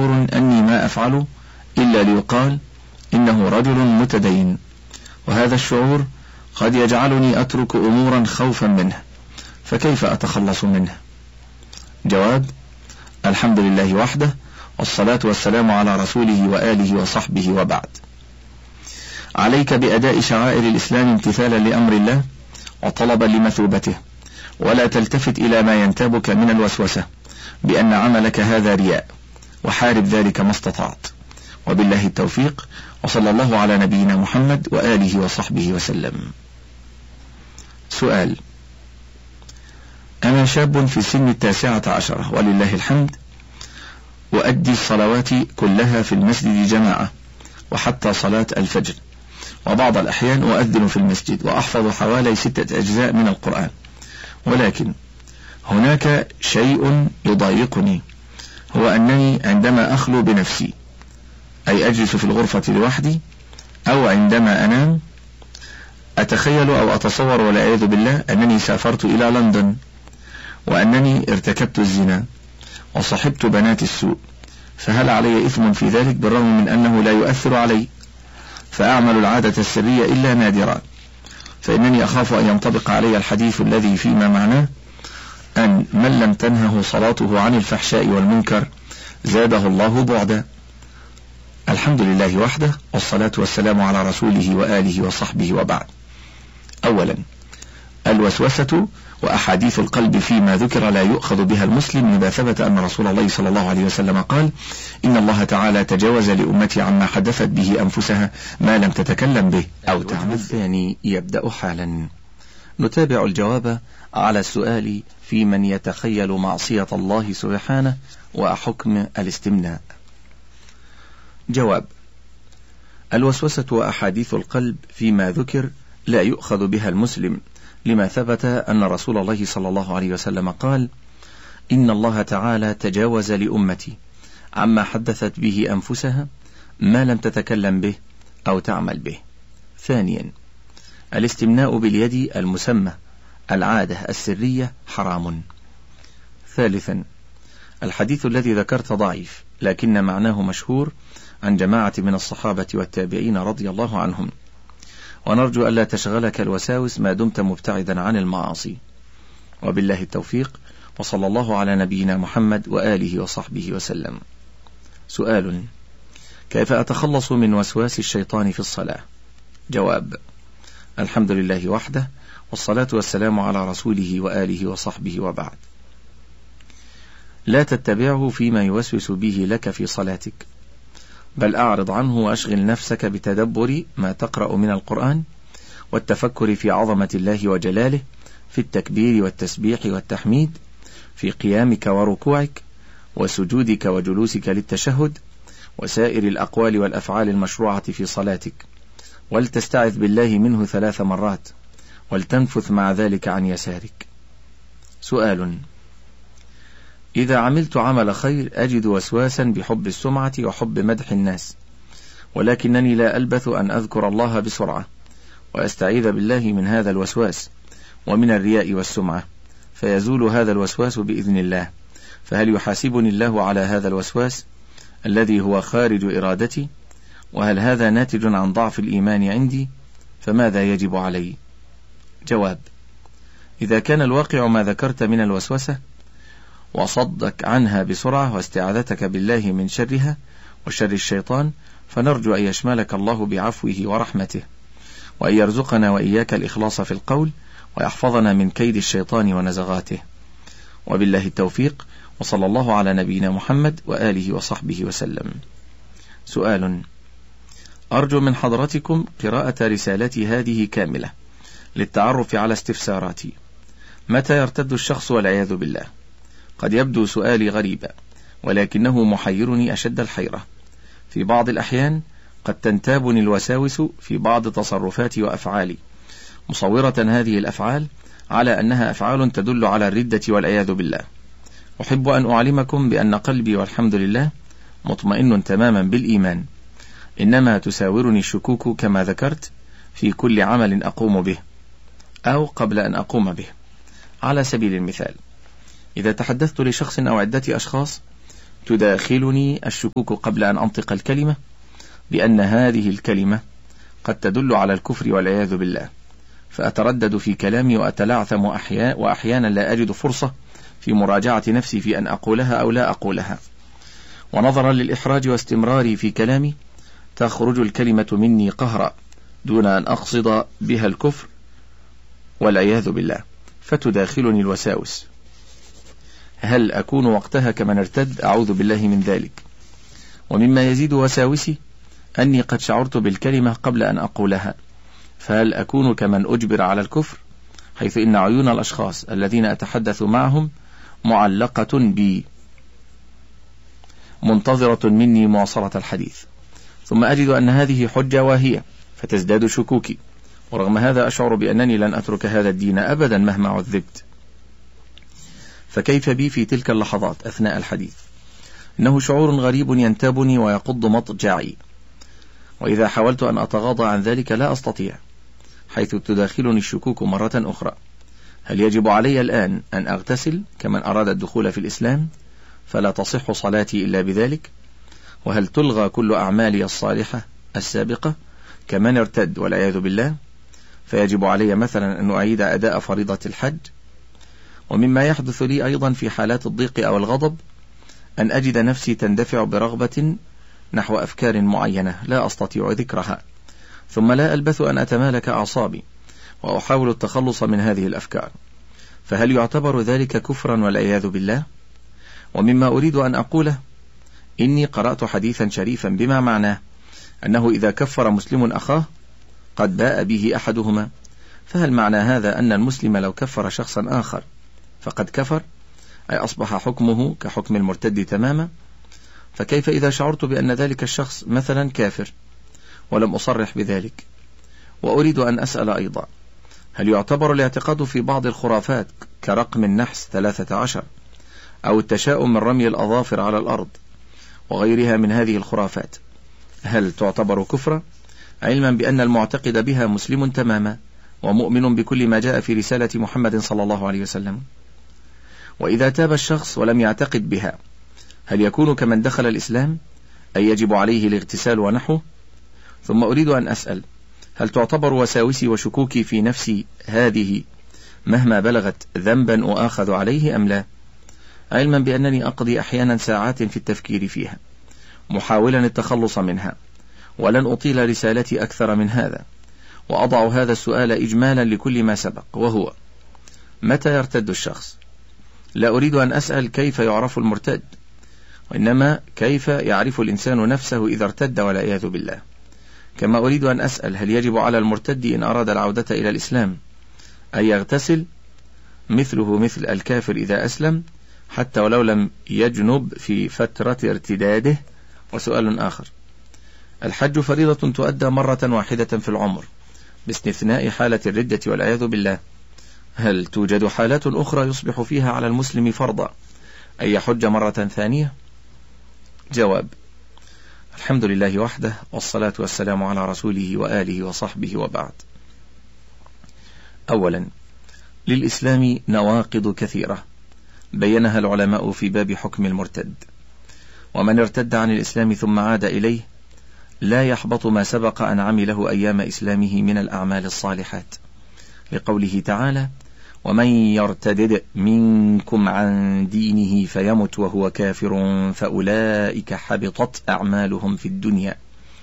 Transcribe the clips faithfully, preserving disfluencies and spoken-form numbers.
شعور أني ما أفعل إلا ليقال إنه رجل متدين، وهذا الشعور قد يجعلني أترك أمورا خوفا منه، فكيف أتخلص منه؟ جواب: الحمد لله وحده، والصلاة والسلام على رسوله وآله وصحبه، وبعد. عليك بأداء شعائر الإسلام امتثالا لأمر الله وطلبا لمثوبته، ولا تلتفت إلى ما ينتابك من الوسوسة بأن عملك هذا رياء، وحارب ذلك ما استطعت، وبالله التوفيق، وصلى الله على نبينا محمد وآله وصحبه وسلم. سؤال: أنا شاب في سن التاسعة عشرة ولله الحمد، وأدي الصلوات كلها في المسجد جماعة وحتى صلاة الفجر، وبعض الأحيان أؤذن في المسجد وأحفظ حوالي ستة أجزاء من القرآن، ولكن هناك شيء يضايقني، هو أنني عندما أخلو بنفسي، أي أجلس في الغرفة لوحدي أو عندما أنام، أتخيل أو أتصور والعياذ بالله أنني سافرت إلى لندن، وأنني ارتكبت الزنا وصحبت بنات السوء، فهل علي إثم في ذلك بالرغم من أنه لا يؤثر علي؟ فأعمل العادة السرية إلا نادرا، فإنني أخاف أن ينطبق علي الحديث الذي فيما معناه أن من لم تنهه صلاته عن الفحشاء والمنكر زاده الله بعدا. الحمد لله وحده، والصلاة والسلام على رسوله وآله وصحبه، وبعد. أولا، الوسوسة وأحاديث القلب فيما ذكر لا يؤخذ بها المسلم، إذا ثبت أن رسول الله صلى الله عليه وسلم قال: إن الله تعالى تجاوز لأمتي عما حدثت به أنفسها ما لم تتكلم به أو تعمل. الثاني يبدأ حالا. نتابع الجواب على السؤال في من يتخيل معصية الله سبحانه وحكم الاستمناء. جواب: الوسوسة وأحاديث القلب فيما ذكر لا يؤخذ بها المسلم، لما ثبت أن رسول الله صلى الله عليه وسلم قال: إن الله تعالى تجاوز لأمتي عما حدثت به أنفسها ما لم تتكلم به أو تعمل به. ثانيا، الاستمناء باليد المسمى العادة السرية حرام. ثالثا، الحديث الذي ذكرت ضعيف لكن معناه مشهور عن جماعة من الصحابة والتابعين رضي الله عنهم، ونرجو ألا تشغلك الوساوس ما دمت مبتعدا عن المعاصي، وبالله التوفيق، وصلى الله على نبينا محمد وآله وصحبه وسلم. سؤال: كيف أتخلص من وسواس الشيطان في الصلاة؟ جواب: الحمد لله وحده، والصلاة والسلام على رسوله وآله وصحبه، وبعد. لا تتبعه فيما يوسوس به لك في صلاتك، بل أعرض عنه وأشغل نفسك بتدبر ما تقرأ من القرآن، والتفكر في عظمة الله وجلاله، في التكبير والتسبيح والتحميد، في قيامك وركوعك وسجودك وجلوسك للتشهد، وسائر الأقوال والأفعال المشروعة في صلاتك، ولتستعذ بالله منه ثلاث مرات، ولتنفث مع ذلك عن يسارك. سؤال: إذا عملت عمل خير أجد وسواسا بحب السمعة وحب مدح الناس، ولكنني لا ألبث أن أذكر الله بسرعة وأستعيذ بالله من هذا الوسواس ومن الرياء والسمعة، فيزول هذا الوسواس بإذن الله، فهل يحاسبني الله على هذا الوسواس الذي هو خارج إرادتي؟ وهل هذا ناتج عن ضعف الإيمان عندي؟ فماذا يجب علي؟ جواب: إذا كان الواقع ما ذكرت من الوسوسة وصدك عنها بسرعة واستعاذتك بالله من شرها وشر الشيطان، فنرجو أن يشملك الله بعفوه ورحمته، وأن يرزقنا وإياك الإخلاص في القول، ويحفظنا من كيد الشيطان ونزغاته، وبالله التوفيق، وصلى الله على نبينا محمد وآله وصحبه وسلم. سؤال: أرجو من حضرتكم قراءة رسالتي هذه كاملة للتعرف على استفساراتي. متى يرتد الشخص والعياذ بالله؟ قد يبدو سؤالي غريبا، ولكنه محيرني أشد الحيرة. في بعض الأحيان قد تنتابني الوساوس في بعض تصرفاتي وأفعالي، مصورة هذه الأفعال على أنها أفعال تدل على الردة والعياذ بالله. أحب أن أعلمكم بأن قلبي والحمد لله مطمئن تماما بالإيمان، إنما تساورني الشكوك كما ذكرت في كل عمل أقوم به أو قبل أن أقوم به. على سبيل المثال، إذا تحدثت لشخص أو عدة أشخاص تداخلني الشكوك قبل أن أنطق الكلمة، لأن هذه الكلمة قد تدل على الكفر والعياذ بالله، فأتردد في كلامي وأتلعثم وأحيانا لا أجد فرصة في مراجعة نفسي في أن أقولها أو لا أقولها. ونظرا للإحراج واستمراري في كلامي تخرج الكلمة مني قهرا دون أن أقصد بها الكفر والعياذ بالله، فتداخلني الوساوس. هل أكون وقتها كمن ارتد؟ أعوذ بالله من ذلك. ومما يزيد وساوسي أني قد شعرت بالكلمة قبل أن أقولها، فهل أكون كمن أجبر على الكفر، حيث إن عيون الأشخاص الذين أتحدث معهم معلقة بي منتظرة مني مواصلة الحديث، ثم أجد أن هذه حجة واهية فتزداد شكوكي، ورغم هذا أشعر بأنني لن أترك هذا الدين أبدا مهما عذبت. فكيف بي في تلك اللحظات أثناء الحديث؟ إنه شعور غريب ينتابني ويقض مضجعي، وإذا حاولت أن أتغاضى عن ذلك لا أستطيع، حيث تداخلني الشكوك مرة أخرى. هل يجب علي الآن أن أغتسل كمن أراد الدخول في الإسلام فلا تصح صلاتي إلا بذلك؟ وهل تلغى كل أعمالي الصالحة السابقة كمن ارتد والعياذ بالله، فيجب علي مثلا أن أعيد أداء فريضة الحج؟ ومما يحدث لي أيضا في حالات الضيق أو الغضب أن أجد نفسي تندفع برغبة نحو أفكار معينة لا أستطيع ذكرها، ثم لا ألبث أن أتمالك أعصابي وأحاول التخلص من هذه الأفكار، فهل يعتبر ذلك كفرا والعياذ بالله؟ ومما أريد أن أقوله، إني قرأت حديثا شريفا بما معناه أنه إذا كفر مسلم أخاه قد باء به أحدهما، فهل معنى هذا أن المسلم لو كفر شخصا آخر فقد كفر، أي أصبح حكمه كحكم المرتد تماما؟ فكيف إذا شعرت بأن ذلك الشخص مثلا كافر ولم أصرح بذلك؟ وأريد أن أسأل أيضا، هل يعتبر الاعتقاد في بعض الخرافات كرقم النحس ثلاثة عشر أو التشاؤم من رمي الأظافر على الأرض وغيرها من هذه الخرافات، هل تعتبر كفرا، علما بأن المعتقد بها مسلم تماما ومؤمن بكل ما جاء في رسالة محمد صلى الله عليه وسلم؟ وإذا تاب الشخص ولم يعتقد بها هل يكون كمن دخل الإسلام، أي يجب عليه الاغتسال ونحوه؟ ثم أريد أن أسأل، هل تعتبر وساوسي وشكوكي في نفسي هذه مهما بلغت ذنبا أؤاخذ عليه أم لا، علما بأنني أقضي أحيانا ساعات في التفكير فيها محاولا التخلص منها، ولن أطيل رسالتي أكثر من هذا، وأضع هذا السؤال إجمالا لكل ما سبق، وهو: متى يرتد الشخص؟ لا أريد أن أسأل كيف يعرف المرتد، وإنما كيف يعرف الإنسان نفسه إذا ارتد والعياذ بالله. كما أريد أن أسأل، هل يجب على المرتد إن أراد العودة إلى الإسلام أن يغتسل مثله مثل الكافر إذا أسلم حتى ولو لم يجنب في فترة ارتداده؟ وسؤال آخر: الحج فريضة تؤدى مرة واحدة في العمر باستثناء حالة الردة والعياذ بالله، هل توجد حالات أخرى يصبح فيها على المسلم فرضا أن يحج مرة ثانية؟ جواب: الحمد لله وحده، والصلاة والسلام على رسوله وآله وصحبه، وبعد. أولا، للإسلام نواقض كثيرة بينها العلماء في باب حكم المرتد، ومن ارتد عن الإسلام ثم عاد إليه لا يحبط ما سبق أن عمله أيام إسلامه من الأعمال الصالحات، لقوله تعالى: ومن يرتدد منكم عن دينه فيمت وهو كافر فأولئك حبطت أعمالهم في الدنيا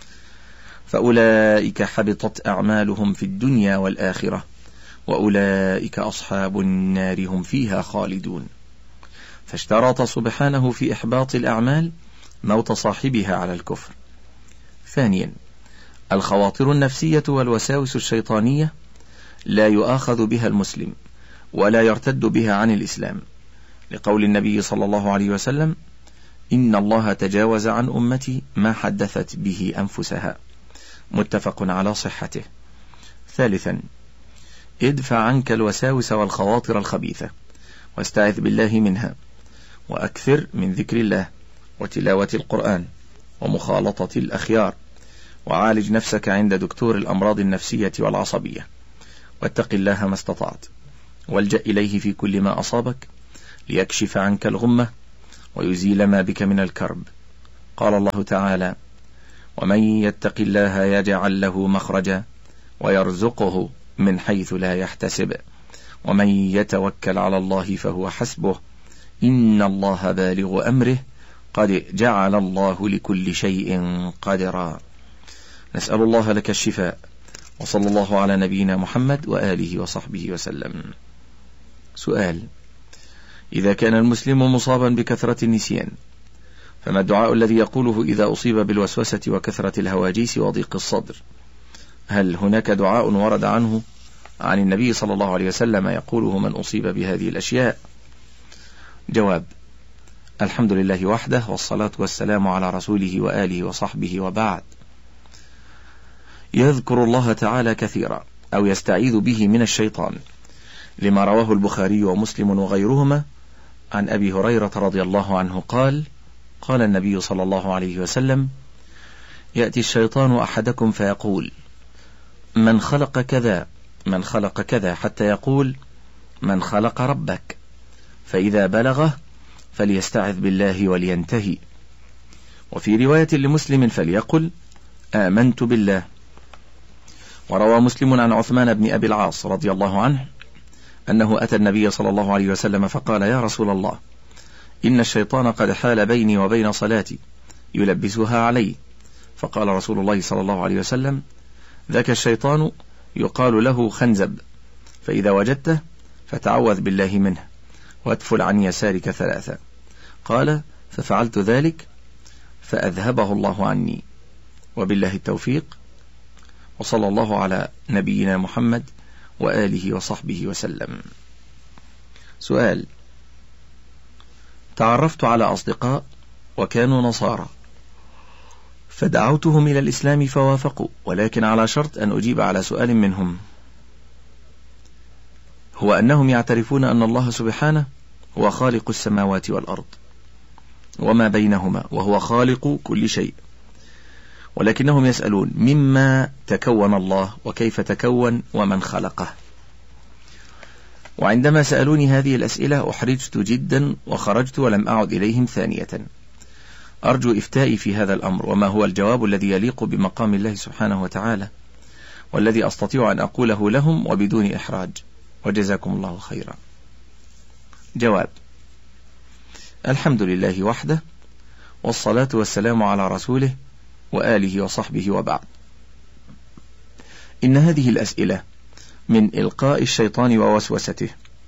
فأولئك حبطت أعمالهم في الدنيا والآخرة وأولئك أصحاب النار هم فيها خالدون. فاشترط سبحانه في إحباط الأعمال موت صاحبها على الكفر. ثانيا، الخواطر النفسية والوساوس الشيطانية لا يؤاخذ بها المسلم ولا يرتد بها عن الإسلام، لقول النبي صلى الله عليه وسلم: إن الله تجاوز عن أمتي ما حدثت به أنفسها، متفق على صحته. ثالثا، ادفع عنك الوساوس والخواطر الخبيثة واستعذ بالله منها، وأكثر من ذكر الله وتلاوة القرآن ومخالطة الأخيار، وعالج نفسك عند دكتور الأمراض النفسية والعصبية، واتق الله ما استطعت، والجأ إليه في كل ما أصابك ليكشف عنك الغمة ويزيل ما بك من الكرب. قال الله تعالى: ومن يتق الله يجعل له مخرجا ويرزقه من حيث لا يحتسب ومن يتوكل على الله فهو حسبه إن الله بالغ أمره قد جعل الله لكل شيء قدرا. نسأل الله لك الشفاء، وصلى الله على نبينا محمد وآله وصحبه وسلم. سؤال: إذا كان المسلم مصابا بكثرة النسيان، فما الدعاء الذي يقوله إذا أصيب بالوسوسة وكثرة الهواجيس وضيق الصدر؟ هل هناك دعاء ورد عنه عن النبي صلى الله عليه وسلم يقوله من أصيب بهذه الأشياء؟ جواب: الحمد لله وحده، والصلاة والسلام على رسوله وآله وصحبه، وبعد. يذكر الله تعالى كثيرا أو يستعيذ به من الشيطان، لما رواه البخاري ومسلم وغيرهما عن أبي هريرة رضي الله عنه قال: قال النبي صلى الله عليه وسلم: يأتي الشيطان أحدكم فيقول: من خلق كذا من خلق كذا، حتى يقول: من خلق ربك؟ فإذا بلغه فليستعذ بالله ولينتهي. وفي رواية لمسلم: فليقل: آمنت بالله. وروى مسلم عن عثمان بن أبي العاص رضي الله عنه أنه أتى النبي صلى الله عليه وسلم فقال: يا رسول الله، إن الشيطان قد حال بيني وبين صلاتي يلبسها علي. فقال رسول الله صلى الله عليه وسلم: ذاك الشيطان يقال له خنزب، فإذا وجدته فتعوذ بالله منه وادفل عن يسارك ثلاثة. قال: ففعلت ذلك فأذهبه الله عني، وبالله التوفيق، وصلى الله على نبينا محمد وآله وصحبه وسلم. سؤال: تعرفت على أصدقاء وكانوا نصارى، فدعوتهم إلى الإسلام فوافقوا، ولكن على شرط أن أجيب على سؤال منهم، هو أنهم يعترفون أن الله سبحانه هو خالق السماوات والأرض وما بينهما، وهو خالق كل شيء، ولكنهم يسألون مما تكون الله وكيف تكون ومن خلقه. وعندما سألوني هذه الأسئلة أحرجت جدا وخرجت ولم أعد إليهم ثانية. أرجو إفتائي في هذا الأمر، وما هو الجواب الذي يليق بمقام الله سبحانه وتعالى والذي أستطيع أن أقوله لهم وبدون إحراج، وجزاكم الله خيرا. جواب: الحمد لله وحده، والصلاة والسلام على رسوله وآله وصحبه، وبعد. إن هذه الأسئلة من إلقاء الشيطان ووسوسته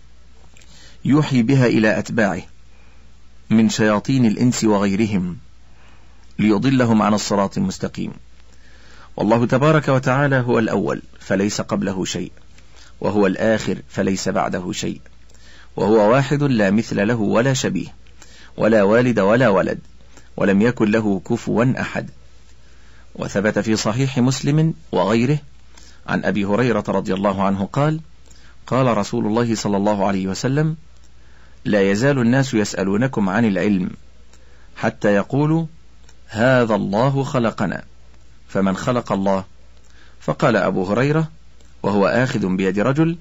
يوحي بها إلى أتباعه من شياطين الإنس وغيرهم ليضلهم عن الصراط المستقيم. والله تبارك وتعالى هو الأول فليس قبله شيء، وهو الآخر فليس بعده شيء، وهو واحد لا مثل له ولا شبيه، ولا والد ولا ولد، ولم يكن له كفوا أحد. وثبت في صحيح مسلم وغيره عن أبي هريرة رضي الله عنه قال: قال رسول الله صلى الله عليه وسلم: لا يزال الناس يسألونكم عن العلم حتى يقولوا: هذا الله خلقنا، فمن خلق الله؟ فقال أبو هريرة وهو آخذ بيد رجل: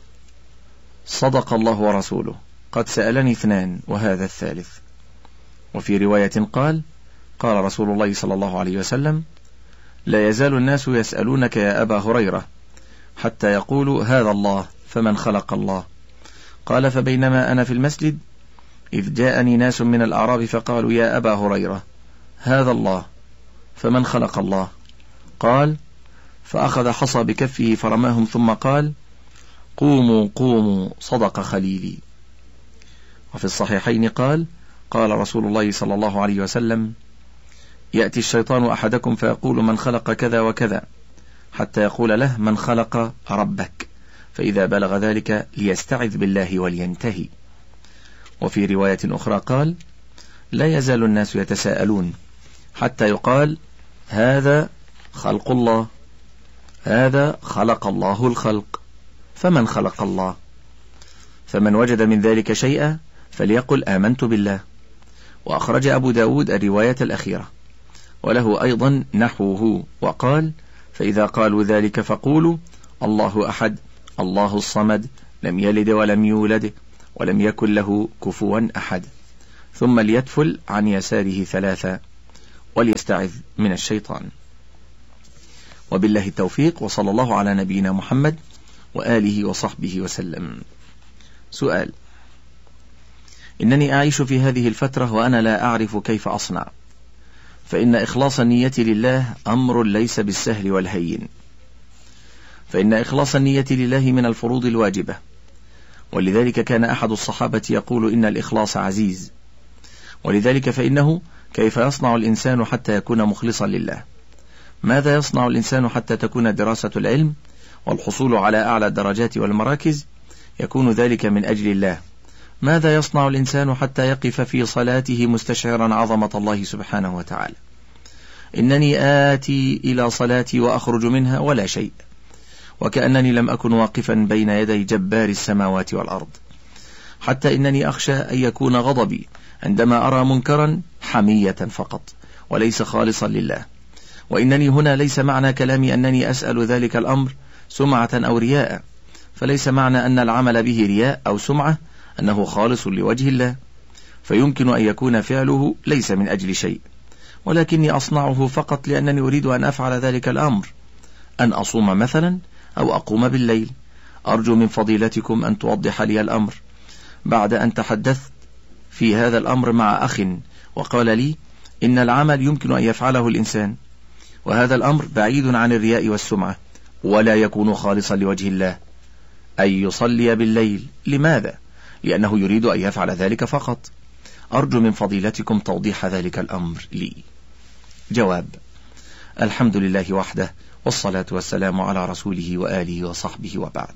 صدق الله ورسوله، قد سألني اثنان وهذا الثالث. وفي رواية قال: قال رسول الله صلى الله عليه وسلم: لا يزال الناس يسألونك يا أبا هريرة حتى يقولوا: هذا الله، فمن خلق الله؟ قال: فبينما أنا في المسجد إذ جاءني ناس من الأعراب فقالوا: يا أبا هريرة، هذا الله، فمن خلق الله؟ قال: فأخذ حصى بكفه فرماهم ثم قال: قوموا قوموا، صدق خليلي. وفي الصحيحين قال: قال رسول الله صلى الله عليه وسلم: يأتي الشيطان أحدكم فيقول: من خلق كذا وكذا، حتى يقول له: من خلق ربك؟ فإذا بلغ ذلك ليستعذ بالله ولينتهي. وفي رواية أخرى قال: لا يزال الناس يتساءلون حتى يقال: هذا خلق الله، هذا خلق الله الخلق، فمن خلق الله؟ فمن وجد من ذلك شيئا فليقل: آمنت بالله. وأخرج أبو داود الرواية الأخيرة، وله أيضا نحوه، وقال: فإذا قالوا ذلك فقولوا: الله أحد، الله الصمد، لم يلد ولم يولد ولم يكن له كفوا أحد. ثم ليتفل عن يساره ثلاثة وليستعذ من الشيطان. وبالله التوفيق، وصلى الله على نبينا محمد وآله وصحبه وسلم. سؤال: إنني أعيش في هذه الفترة وأنا لا أعرف كيف أصنع، فإن إخلاص النية لله أمر ليس بالسهل والهين، فإن إخلاص النية لله من الفروض الواجبة، ولذلك كان أحد الصحابة يقول إن الإخلاص عزيز، ولذلك فإنه كيف يصنع الإنسان حتى يكون مخلصا لله؟ ماذا يصنع الإنسان حتى تكون دراسة العلم والحصول على أعلى الدرجات والمراكز يكون ذلك من أجل الله؟ ماذا يصنع الإنسان حتى يقف في صلاته مستشعرا عظمة الله سبحانه وتعالى؟ إنني آتي إلى صلاتي وأخرج منها ولا شيء، وكأنني لم أكن واقفا بين يدي جبار السماوات والأرض، حتى إنني أخشى أن يكون غضبي عندما أرى منكرا حمية فقط وليس خالصا لله. وإنني هنا ليس معنى كلامي أنني أسأل ذلك الأمر سمعة أو رياء، فليس معنى أن العمل به رياء أو سمعة أنه خالص لوجه الله، فيمكن أن يكون فعله ليس من أجل شيء، ولكني أصنعه فقط لأنني أريد أن أفعل ذلك الأمر، أن أصوم مثلا أو أقوم بالليل. أرجو من فضيلتكم أن توضح لي الأمر، بعد أن تحدثت في هذا الأمر مع أخ وقال لي إن العمل يمكن أن يفعله الإنسان، وهذا الأمر بعيد عن الرياء والسمعة، ولا يكون خالصا لوجه الله. أن يصلي بالليل، لماذا؟ لأنه يريد أن يفعل ذلك فقط. أرجو من فضيلتكم توضيح ذلك الأمر لي. جواب: الحمد لله وحده، والصلاة والسلام على رسوله وآله وصحبه، وبعد.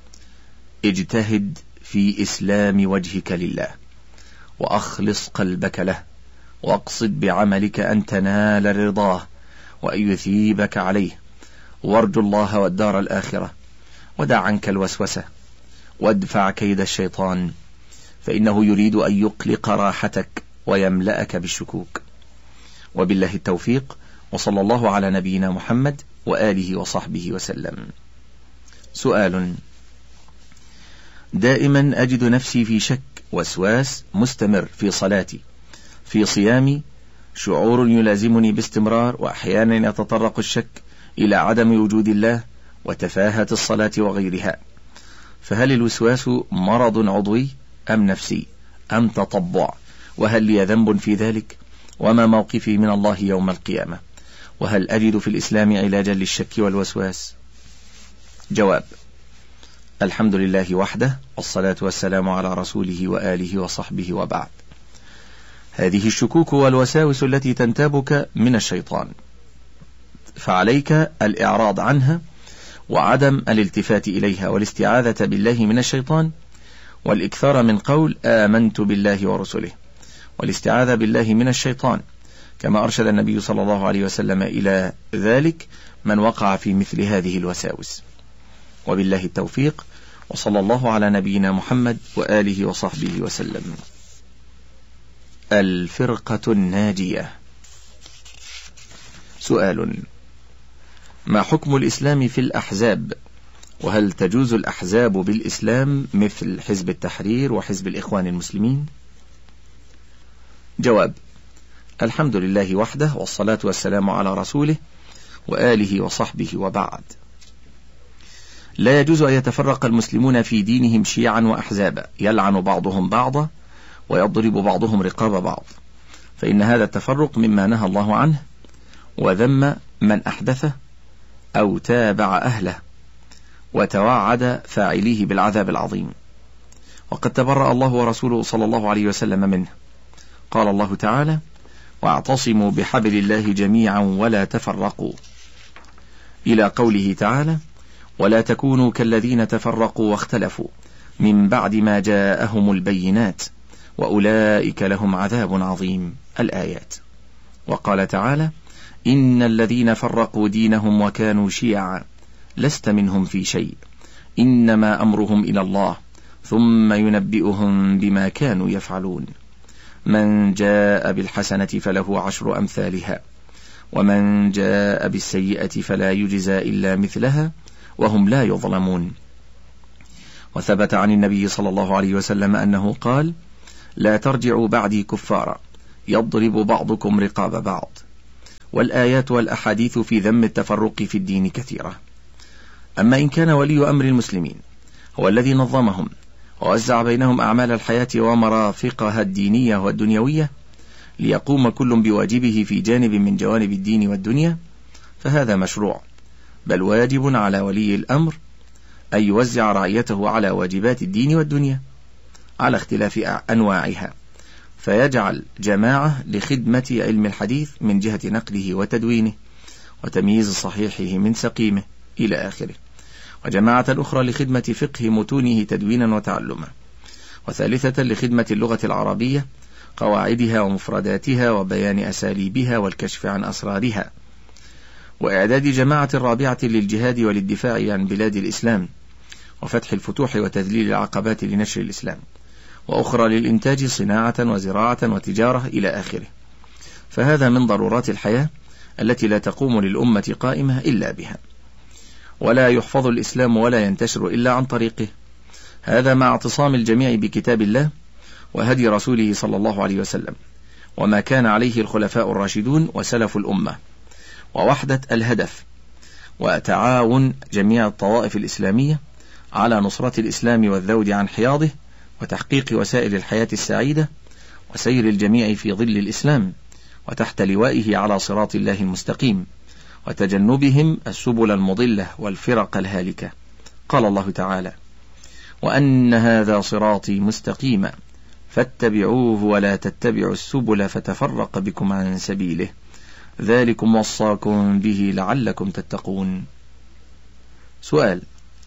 اجتهد في إسلام وجهك لله، وأخلص قلبك له، واقصد بعملك أن تنال رضاه وأن يثيبك عليه، وارجو الله والدار الآخرة، ودع عنك الوسوسة، وادفع كيد الشيطان، فإنه يريد أن يقلق راحتك ويملأك بالشكوك. وبالله التوفيق، وصلى الله على نبينا محمد وآله وصحبه وسلم. سؤال: دائما أجد نفسي في شك وسواس مستمر في صلاتي، في صيامي شعور يلازمني باستمرار، وأحيانا يتطرق الشك إلى عدم وجود الله وتفاهة الصلاة وغيرها، فهل الوسواس مرض عضوي أم نفسي أم تطبع؟ وهل لي ذنب في ذلك؟ وما موقفي من الله يوم القيامة؟ وهل أجد في الإسلام علاجا للشك والوسواس؟ جواب: الحمد لله وحده، والصلاة والسلام على رسوله وآله وصحبه، وبعد. هذه الشكوك والوساوس التي تنتابك من الشيطان، فعليك الإعراض عنها وعدم الالتفات إليها، والاستعاذة بالله من الشيطان، والإكثار من قول آمنت بالله ورسله، والاستعاذة بالله من الشيطان، كما أرشد النبي صلى الله عليه وسلم إلى ذلك من وقع في مثل هذه الوساوس. وبالله التوفيق، وصلى الله على نبينا محمد وآله وصحبه وسلم. الفرقة الناجية. سؤال: ما حكم الإسلام في الأحزاب؟ وهل تجوز الأحزاب بالإسلام مثل حزب التحرير وحزب الإخوان المسلمين؟ جواب: الحمد لله وحده، والصلاة والسلام على رسوله وآله وصحبه، وبعد. لا يجوز أن يتفرق المسلمون في دينهم شيعا وأحزابا يلعن بعضهم بعضا ويضرب بعضهم رقاب بعض، فإن هذا التفرق مما نهى الله عنه وذم من أحدثه أو تابع أهله، وتوعد فاعليه بالعذاب العظيم، وقد تبرأ الله ورسوله صلى الله عليه وسلم منه. قال الله تعالى: واعتصموا بحبل الله جميعا ولا تفرقوا، إلى قوله تعالى: ولا تكونوا كالذين تفرقوا واختلفوا من بعد ما جاءهم البينات وأولئك لهم عذاب عظيم، الآيات. وقال تعالى: إن الذين فرقوا دينهم وكانوا شيعا لست منهم في شيء إنما أمرهم إلى الله ثم ينبئهم بما كانوا يفعلون. من جاء بالحسنة فله عشر أمثالها ومن جاء بالسيئة فلا يجزى إلا مثلها وهم لا يظلمون. وثبت عن النبي صلى الله عليه وسلم أنه قال: لا ترجعوا بعدي كفارا يضرب بعضكم رقاب بعض. والآيات والأحاديث في ذم التفرق في الدين كثيرة. أما إن كان ولي أمر المسلمين هو الذي نظمهم ووزع بينهم أعمال الحياة ومرافقها الدينية والدنيوية ليقوم كل بواجبه في جانب من جوانب الدين والدنيا، فهذا مشروع، بل واجب على ولي الأمر أن يوزع رعيته على واجبات الدين والدنيا على اختلاف أنواعها، فيجعل جماعة لخدمة علم الحديث من جهة نقله وتدوينه وتمييز صحيحه من سقيمه إلى آخره، وجماعة أخرى لخدمة فقه متونه تدوينا وتعلما، وثالثة لخدمة اللغة العربية قواعدها ومفرداتها وبيان أساليبها والكشف عن أسرارها، وإعداد جماعة رابعة للجهاد وللدفاع عن بلاد الإسلام وفتح الفتوح وتذليل العقبات لنشر الإسلام، وأخرى للإنتاج صناعة وزراعة وتجارة إلى آخره. فهذا من ضرورات الحياة التي لا تقوم للأمة قائمة إلا بها، ولا يحفظ الإسلام ولا ينتشر إلا عن طريقه. هذا مع اعتصام الجميع بكتاب الله وهدي رسوله صلى الله عليه وسلم، وما كان عليه الخلفاء الراشدون وسلف الأمة، ووحدة الهدف، وتعاون جميع الطوائف الإسلامية على نصرة الإسلام والذود عن حياضه وتحقيق وسائل الحياة السعيدة، وسير الجميع في ظل الإسلام وتحت لوائه على صراط الله المستقيم، وتجنبهم السبل المضلة والفرق الهالكة. قال الله تعالى: وأن هذا صراطي مستقيما فاتبعوه ولا تتبعوا السبل فتفرق بكم عن سبيله ذلكم وصاكم به لعلكم تتقون. سؤال: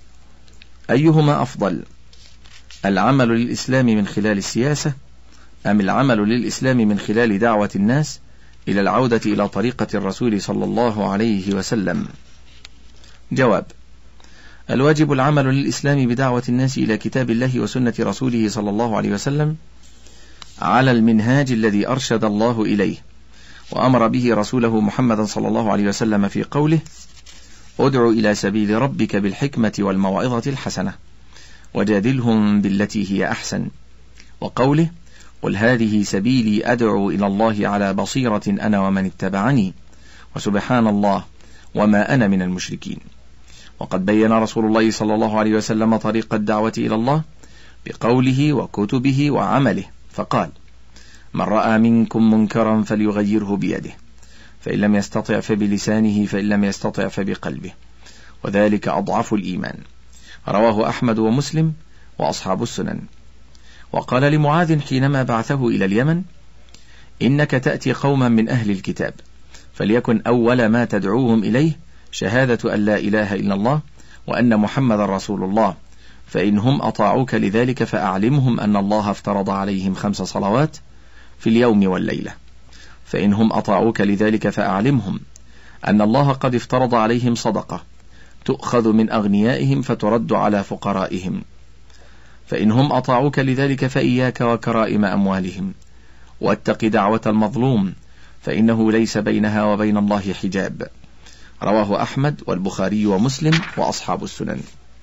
أيهما أفضل، العمل للإسلام من خلال السياسة أم العمل للإسلام من خلال دعوة الناس إلى العودة إلى طريقة الرسول صلى الله عليه وسلم؟ جواب: الواجب العمل للإسلام بدعوة الناس إلى كتاب الله وسنة رسوله صلى الله عليه وسلم على المنهاج الذي أرشد الله إليه وأمر به رسوله محمد صلى الله عليه وسلم في قوله: ادع إلى سبيل ربك بالحكمة والموعظة الحسنة وجادلهم بالتي هي أحسن، وقوله: قل هذه سبيلي أدعو إلى الله على بصيرة أنا ومن اتبعني وسبحان الله وما أنا من المشركين. وقد بين رسول الله صلى الله عليه وسلم طريق الدعوة إلى الله بقوله وكتبه وعمله، فقال: من رأى منكم منكرا فليغيره بيده، فإن لم يستطع فبلسانه، فإن لم يستطع فبقلبه، وذلك أضعف الإيمان. رواه أحمد ومسلم وأصحاب السنن. وقال لمعاذ حينما بعثه إلى اليمن: إنك تأتي قوما من أهل الكتاب، فليكن أول ما تدعوهم إليه شهادة أن لا إله إلا الله وأن محمد رسول الله، فإنهم أطاعوك لذلك فأعلمهم أن الله افترض عليهم خمس صلوات في اليوم والليلة، فإنهم أطاعوك لذلك فأعلمهم أن الله قد افترض عليهم صدقة تؤخذ من أغنيائهم فترد على فقرائهم، فإنهم أطاعوك لذلك فإياك وكرائم أموالهم، واتق دعوة المظلوم فإنه ليس بينها وبين الله حجاب. رواه أحمد والبخاري ومسلم وأصحاب السنن.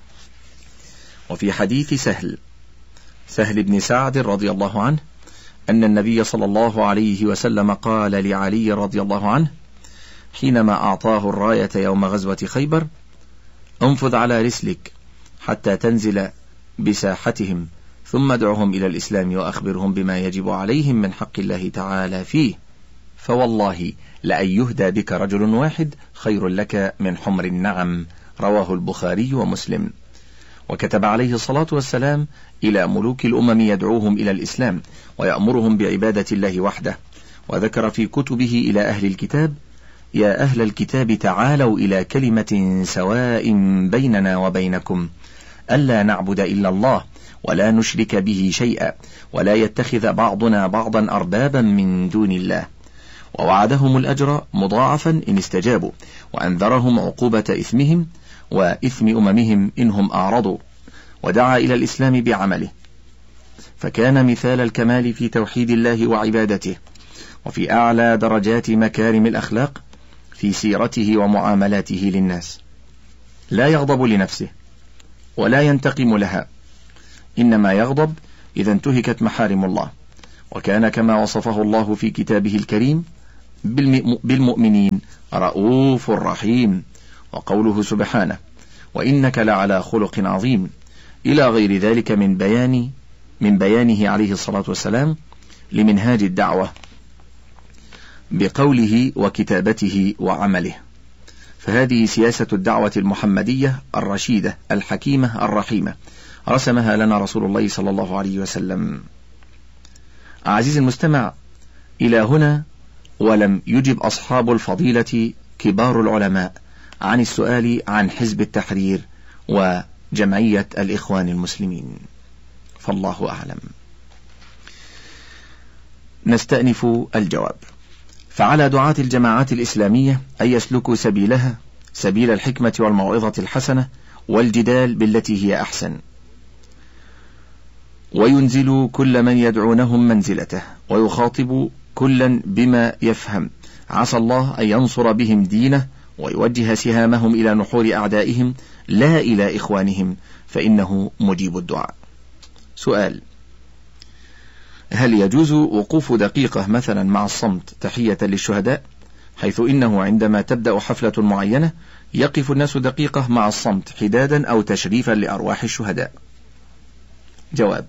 وفي حديث سهل سهل بن سعد رضي الله عنه أن النبي صلى الله عليه وسلم قال لعلي رضي الله عنه حينما أعطاه الراية يوم غزوة خيبر: انفذ على رسلك حتى تنزل بساحتهم ثم ادعهم إلى الإسلام وأخبرهم بما يجب عليهم من حق الله تعالى فيه، فوالله لأن يهدى بك رجل واحد خير لك من حمر النعم. رواه البخاري ومسلم. وكتب عليه الصلاة والسلام إلى ملوك الأمم يدعوهم إلى الإسلام ويأمرهم بعبادة الله وحده، وذكر في كتبه إلى أهل الكتاب: يا أهل الكتاب تعالوا إلى كلمة سواء بيننا وبينكم ألا نعبد إلا الله ولا نشرك به شيئا ولا يتخذ بعضنا بعضا أربابا من دون الله، ووعدهم الأجر مضاعفا إن استجابوا، وأنذرهم عقوبة إثمهم وإثم أممهم إنهم أعرضوا، ودعا إلى الإسلام بعمله، فكان مثال الكمال في توحيد الله وعبادته، وفي أعلى درجات مكارم الأخلاق في سيرته ومعاملاته للناس. لا يغضب لنفسه ولا ينتقم لها، إنما يغضب إذا انتهكت محارم الله وكان كما وصفه الله في كتابه الكريم بالمؤمنين رؤوف رحيم. وقوله سبحانه وإنك لعلى خلق عظيم إلى غير ذلك من بيان من بيانه عليه الصلاة والسلام لمنهاج الدعوة بقوله وكتابته وعمله. فهذه سياسة الدعوة المحمدية الرشيدة الحكيمة الرحيمة رسمها لنا رسول الله صلى الله عليه وسلم. عزيزي المستمع، إلى هنا ولم يجب أصحاب الفضيلة كبار العلماء عن السؤال عن حزب التحرير وجمعية الإخوان المسلمين، فالله أعلم. نستأنف الجواب. فعلى دعاة الجماعات الإسلامية أن يسلكوا سبيلها سبيل الحكمة والموعظة الحسنة والجدال بالتي هي أحسن، وينزلوا كل من يدعونهم منزلته، ويخاطبوا كلا بما يفهم، عسى الله أن ينصر بهم دينه ويوجه سهامهم إلى نحور أعدائهم لا إلى إخوانهم، فإنه مجيب الدعاء. سؤال: هل يجوز وقوف دقيقة مثلا مع الصمت تحية للشهداء، حيث إنه عندما تبدأ حفلة معينة يقف الناس دقيقة مع الصمت حدادا أو تشريفا لأرواح الشهداء؟ جواب: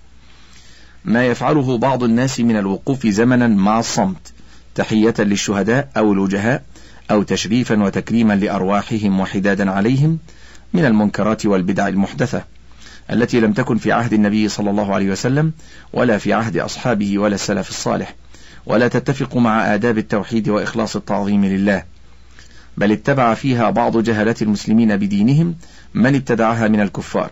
ما يفعله بعض الناس من الوقوف زمنا مع الصمت تحية للشهداء أو الوجهاء أو تشريفا وتكريما لأرواحهم وحدادا عليهم من المنكرات والبدع المحدثة التي لم تكن في عهد النبي صلى الله عليه وسلم ولا في عهد أصحابه ولا السلف الصالح، ولا تتفق مع آداب التوحيد وإخلاص التعظيم لله، بل اتبع فيها بعض جهلة المسلمين بدينهم من ابتدعها من الكفار،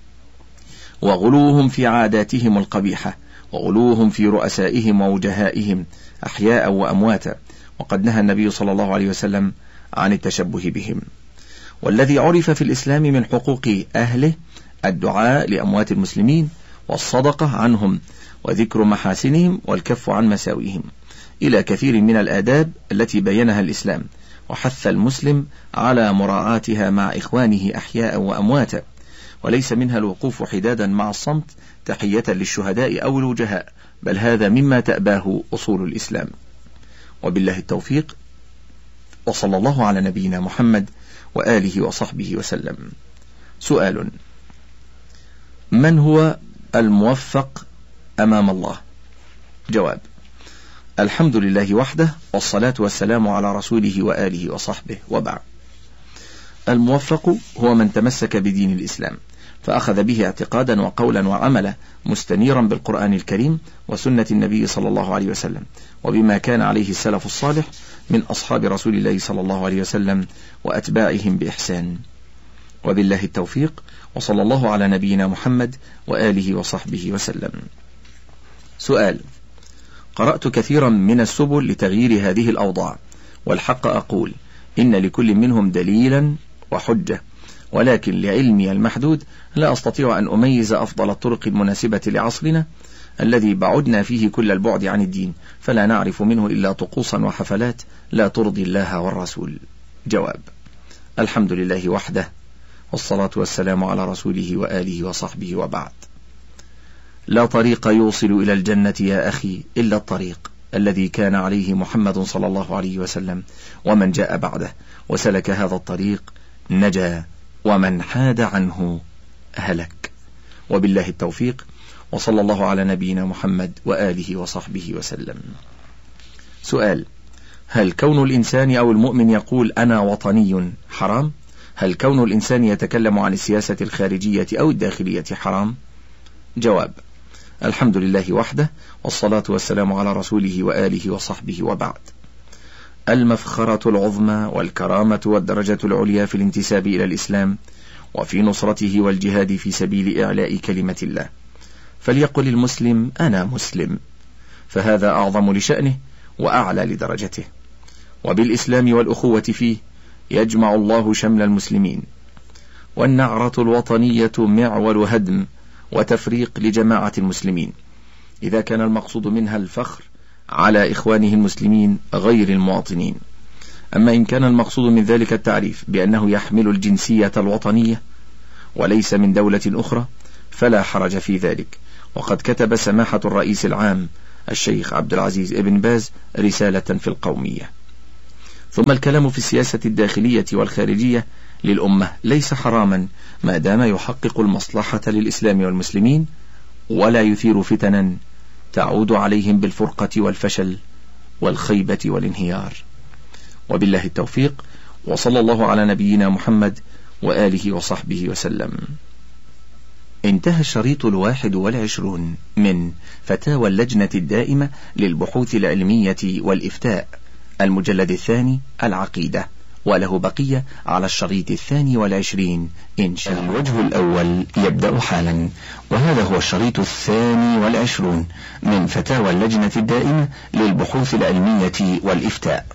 وغلوهم في عاداتهم القبيحة، وغلوهم في رؤسائهم ووجهائهم أحياء وأمواتا، وقد نهى النبي صلى الله عليه وسلم عن التشبه بهم. والذي عرف في الإسلام من حقوق أهله الدعاء لأموات المسلمين والصدقة عنهم وذكر محاسنهم والكف عن مساويهم، إلى كثير من الآداب التي بينها الإسلام وحث المسلم على مراعاتها مع إخوانه أحياء وأمواتا، وليس منها الوقوف حدادا مع الصمت تحية للشهداء أو الوجهاء، بل هذا مما تأباه أصول الإسلام. وبالله التوفيق، وصلى الله على نبينا محمد وآله وصحبه وسلم. سؤال: من هو الموفق أمام الله؟ جواب: الحمد لله وحده، والصلاة والسلام على رسوله وآله وصحبه، وبعد. الموفق هو من تمسك بدين الإسلام فأخذ به اعتقادا وقولا وعملا مستنيرا بالقرآن الكريم وسنة النبي صلى الله عليه وسلم، وبما كان عليه السلف الصالح من أصحاب رسول الله صلى الله عليه وسلم وأتباعهم بإحسان. وبالله التوفيق، وصلى الله على نبينا محمد وآله وصحبه وسلم. سؤال: قرأت كثيرا من السبل لتغيير هذه الأوضاع، والحق أقول إن لكل منهم دليلا وحجة، ولكن لعلمي المحدود لا أستطيع أن أميز أفضل الطرق المناسبة لعصرنا الذي بعدنا فيه كل البعد عن الدين، فلا نعرف منه إلا طقوسا وحفلات لا ترضي الله والرسول. جواب: الحمد لله وحده، والصلاة والسلام على رسوله وآله وصحبه، وبعد. لا طريق يوصل إلى الجنة يا أخي إلا الطريق الذي كان عليه محمد صلى الله عليه وسلم ومن جاء بعده وسلك هذا الطريق نجا، ومن حاد عنه هلك. وبالله التوفيق، وصلى الله على نبينا محمد وآله وصحبه وسلم. سؤال: هل كون الإنسان أو المؤمن يقول أنا وطني حرام؟ هل كون الإنسان يتكلم عن السياسة الخارجية أو الداخلية حرام؟ جواب: الحمد لله وحده، والصلاة والسلام على رسوله وآله وصحبه، وبعد. المفخرة العظمى والكرامة والدرجة العليا في الانتساب إلى الإسلام وفي نصرته والجهاد في سبيل إعلاء كلمة الله، فليقل المسلم أنا مسلم، فهذا أعظم لشأنه وأعلى لدرجته. وبالإسلام والأخوة فيه يجمع الله شمل المسلمين. والنعرة الوطنية معول هدم وتفريق لجماعة المسلمين، إذا كان المقصود منها الفخر على إخوانه المسلمين غير المواطنين. أما إن كان المقصود من ذلك التعريف بأنه يحمل الجنسية الوطنية وليس من دولة أخرى فلا حرج في ذلك. وقد كتب سماحة الرئيس العام الشيخ عبد العزيز ابن باز رسالة في القومية. ثم الكلام في السياسة الداخلية والخارجية للأمة ليس حراما ما دام يحقق المصلحة للإسلام والمسلمين ولا يثير فتنا تعود عليهم بالفرقة والفشل والخيبة والانهيار. وبالله التوفيق، وصلى الله على نبينا محمد وآله وصحبه وسلم. انتهى الشريط الواحد والعشرون من فتاوى اللجنة الدائمة للبحوث العلمية والإفتاء، المجلد الثاني العقيدة، وله بقية على الشريط الثاني والعشرين إن شاء الله. الوجه الأول يبدأ حالا، وهذا هو الشريط الثاني والعشرون من فتاوى اللجنة الدائمة للبحوث العلمية والإفتاء.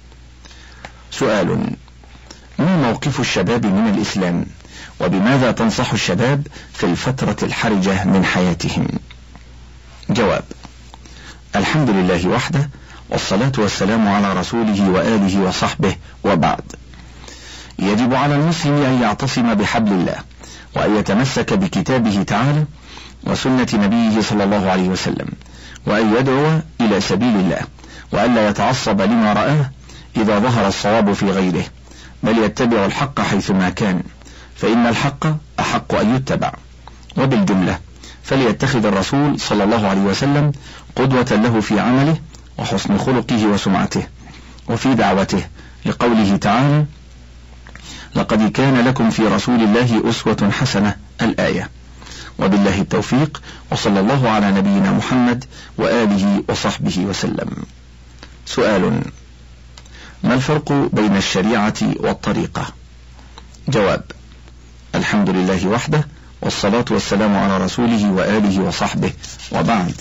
سؤال: ما موقف الشباب من الإسلام؟ وبماذا تنصح الشباب في الفترة الحرجة من حياتهم؟ جواب: الحمد لله وحده، والصلاة والسلام على رسوله وآله وصحبه، وبعد. يجب على المسلم أن يعتصم بحبل الله، وأن يتمسك بكتابه تعالى وسنة نبيه صلى الله عليه وسلم، وأن يدعو إلى سبيل الله، وأن لا يتعصب لما رآه إذا ظهر الصواب في غيره، بل يتبع الحق حيثما كان، فإن الحق أحق أن يتبع. وبالجملة فليتخذ الرسول صلى الله عليه وسلم قدوة له في عمله وحسن خلقه وسمعته وفي دعوته، لقوله تعالى: لقد كان لكم في رسول الله أسوة حسنة، الآية. وبالله التوفيق، وصلى الله على نبينا محمد وآله وصحبه وسلم. سؤال: ما الفرق بين الشريعة والطريقة؟ جواب: الحمد لله وحده، والصلاة والسلام على رسوله وآله وصحبه، وبعد.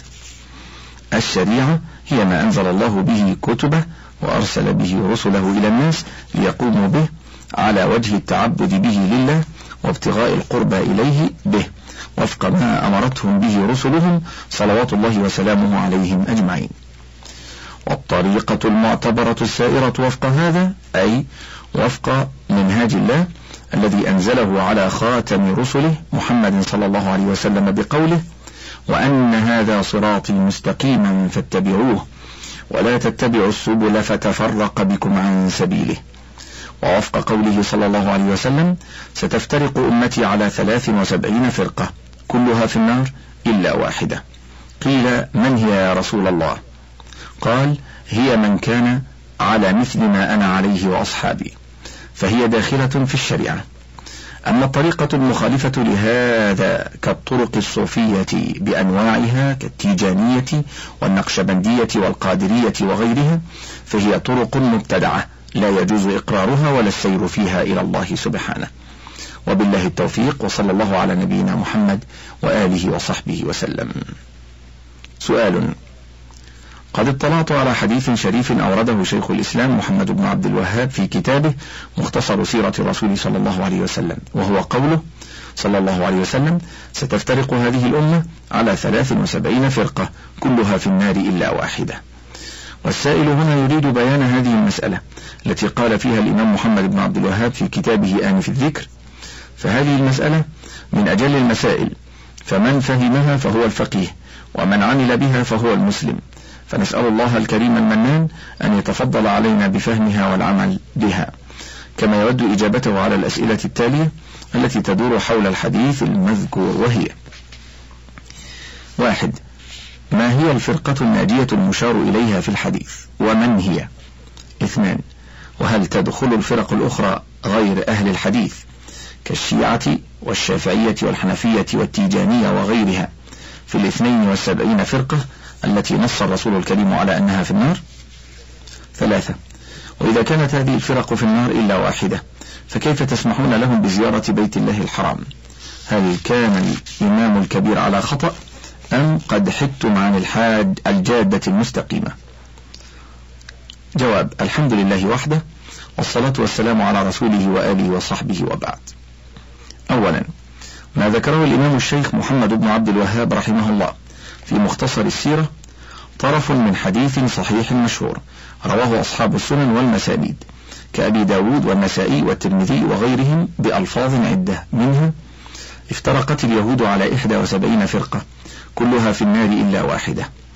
الشريعة هي ما أنزل الله به كتبه وأرسل به رسله إلى الناس ليقوموا به على وجه التعبد به لله وابتغاء القربى إليه به، وفق ما أمرتهم به رسلهم صلوات الله وسلامه عليهم أجمعين. والطريقة المعتبرة السائرة وفق هذا، أي وفق منهاج الله الذي أنزله على خاتم رسله محمد صلى الله عليه وسلم بقوله: وأن هذا صراطي مستقيما فاتبعوه ولا تتبعوا السبل فتفرق بكم عن سبيله. ووفق قوله صلى الله عليه وسلم: ستفترق أمتي على ثلاث وسبعين فرقة كلها في النار إلا واحدة. قيل: من هي يا رسول الله؟ قال: هي من كان على مثل ما أنا عليه وأصحابي، فهي داخلة في الشريعة. أما الطريقة المخالفة لهذا كالطرق الصوفية بأنواعها كالتيجانية والنقشبندية والقادرية وغيرها، فهي طرق مبتدعة لا يجوز إقرارها ولا السير فيها إلى الله سبحانه. وبالله التوفيق، وصلى الله على نبينا محمد وآله وصحبه وسلم. سؤال: قد اطلعت على حديث شريف أورده شيخ الإسلام محمد بن عبد الوهاب في كتابه مختصر سيرة الرسول صلى الله عليه وسلم، وهو قوله صلى الله عليه وسلم: ستفترق هذه الأمة على ثلاث وسبعين فرقة كلها في النار إلا واحدة. والسائل هنا يريد بيان هذه المسألة التي قال فيها الإمام محمد بن عبد الوهاب في كتابه آنف الذكر، فهذه المسألة من أجل المسائل، فمن فهمها فهو الفقيه، ومن عمل بها فهو المسلم، فنسأل الله الكريم المنان أن يتفضل علينا بفهمها والعمل بها، كما يود إجابته على الأسئلة التالية التي تدور حول الحديث المذكور، وهي: واحد، ما هي الفرقة الناجية المشار إليها في الحديث، ومن هي؟ اثنان، وهل تدخل الفرق الأخرى غير أهل الحديث كالشيعة والشافعية والحنفية والتيجانية وغيرها في الاثنين والسبعين فرقة التي نص الرسول الكريم على أنها في النار؟ ثلاثة، وإذا كانت هذه الفرق في النار إلا واحدة، فكيف تسمحون لهم بزيارة بيت الله الحرام؟ هل كان الإمام الكبير على خطأ أم قد حدتم عن الحاد الجادة المستقيمة؟ جواب: الحمد لله وحده، والصلاة والسلام على رسوله وآله وصحبه، وبعد. أولا، ما ذكره الإمام الشيخ محمد بن عبد الوهاب رحمه الله في مختصر السيرة طرف من حديث صحيح مشهور رواه أصحاب السنن والمسانيد كأبي داود والنسائي والترمذي وغيرهم بألفاظ عدة، منها: افترقت اليهود على إحدى وسبعين فرقة كلها في النار إلا واحدة.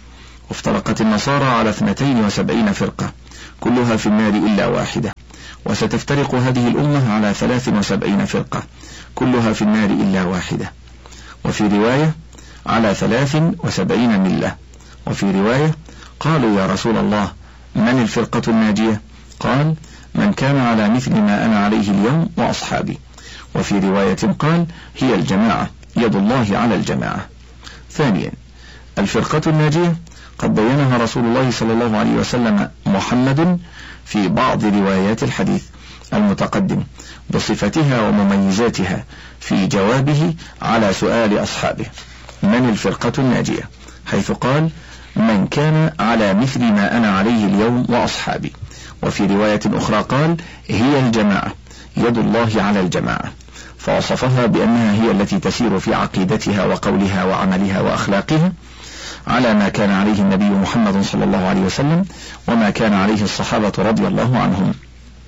وافترقت النصارى على اثنتين وسبعين فرقة كلها في النار إلا واحدة، وستفترق هذه الأمة على ثلاث وسبعين فرقة كلها في النار إلا واحدة. وفي رواية على ثلاث وسبعين ملة. وفي رواية قالوا يا رسول الله من الفرقة الناجية؟ قال من كان على مثل ما أنا عليه اليوم وأصحابي. وفي رواية قال هي الجماعة، يد الله على الجماعة. ثانيا، الفرقة الناجية قد بينها رسول الله صلى الله عليه وسلم محمد في بعض روايات الحديث المتقدم بصفتها ومميزاتها في جوابه على سؤال أصحابه من الفرقة الناجية، حيث قال من كان على مثل ما أنا عليه اليوم وأصحابي. وفي رواية أخرى قال هي الجماعة، يد الله على الجماعة، فوصفها بأنها هي التي تسير في عقيدتها وقولها وعملها وأخلاقها على ما كان عليه النبي محمد صلى الله عليه وسلم وما كان عليه الصحابة رضي الله عنهم،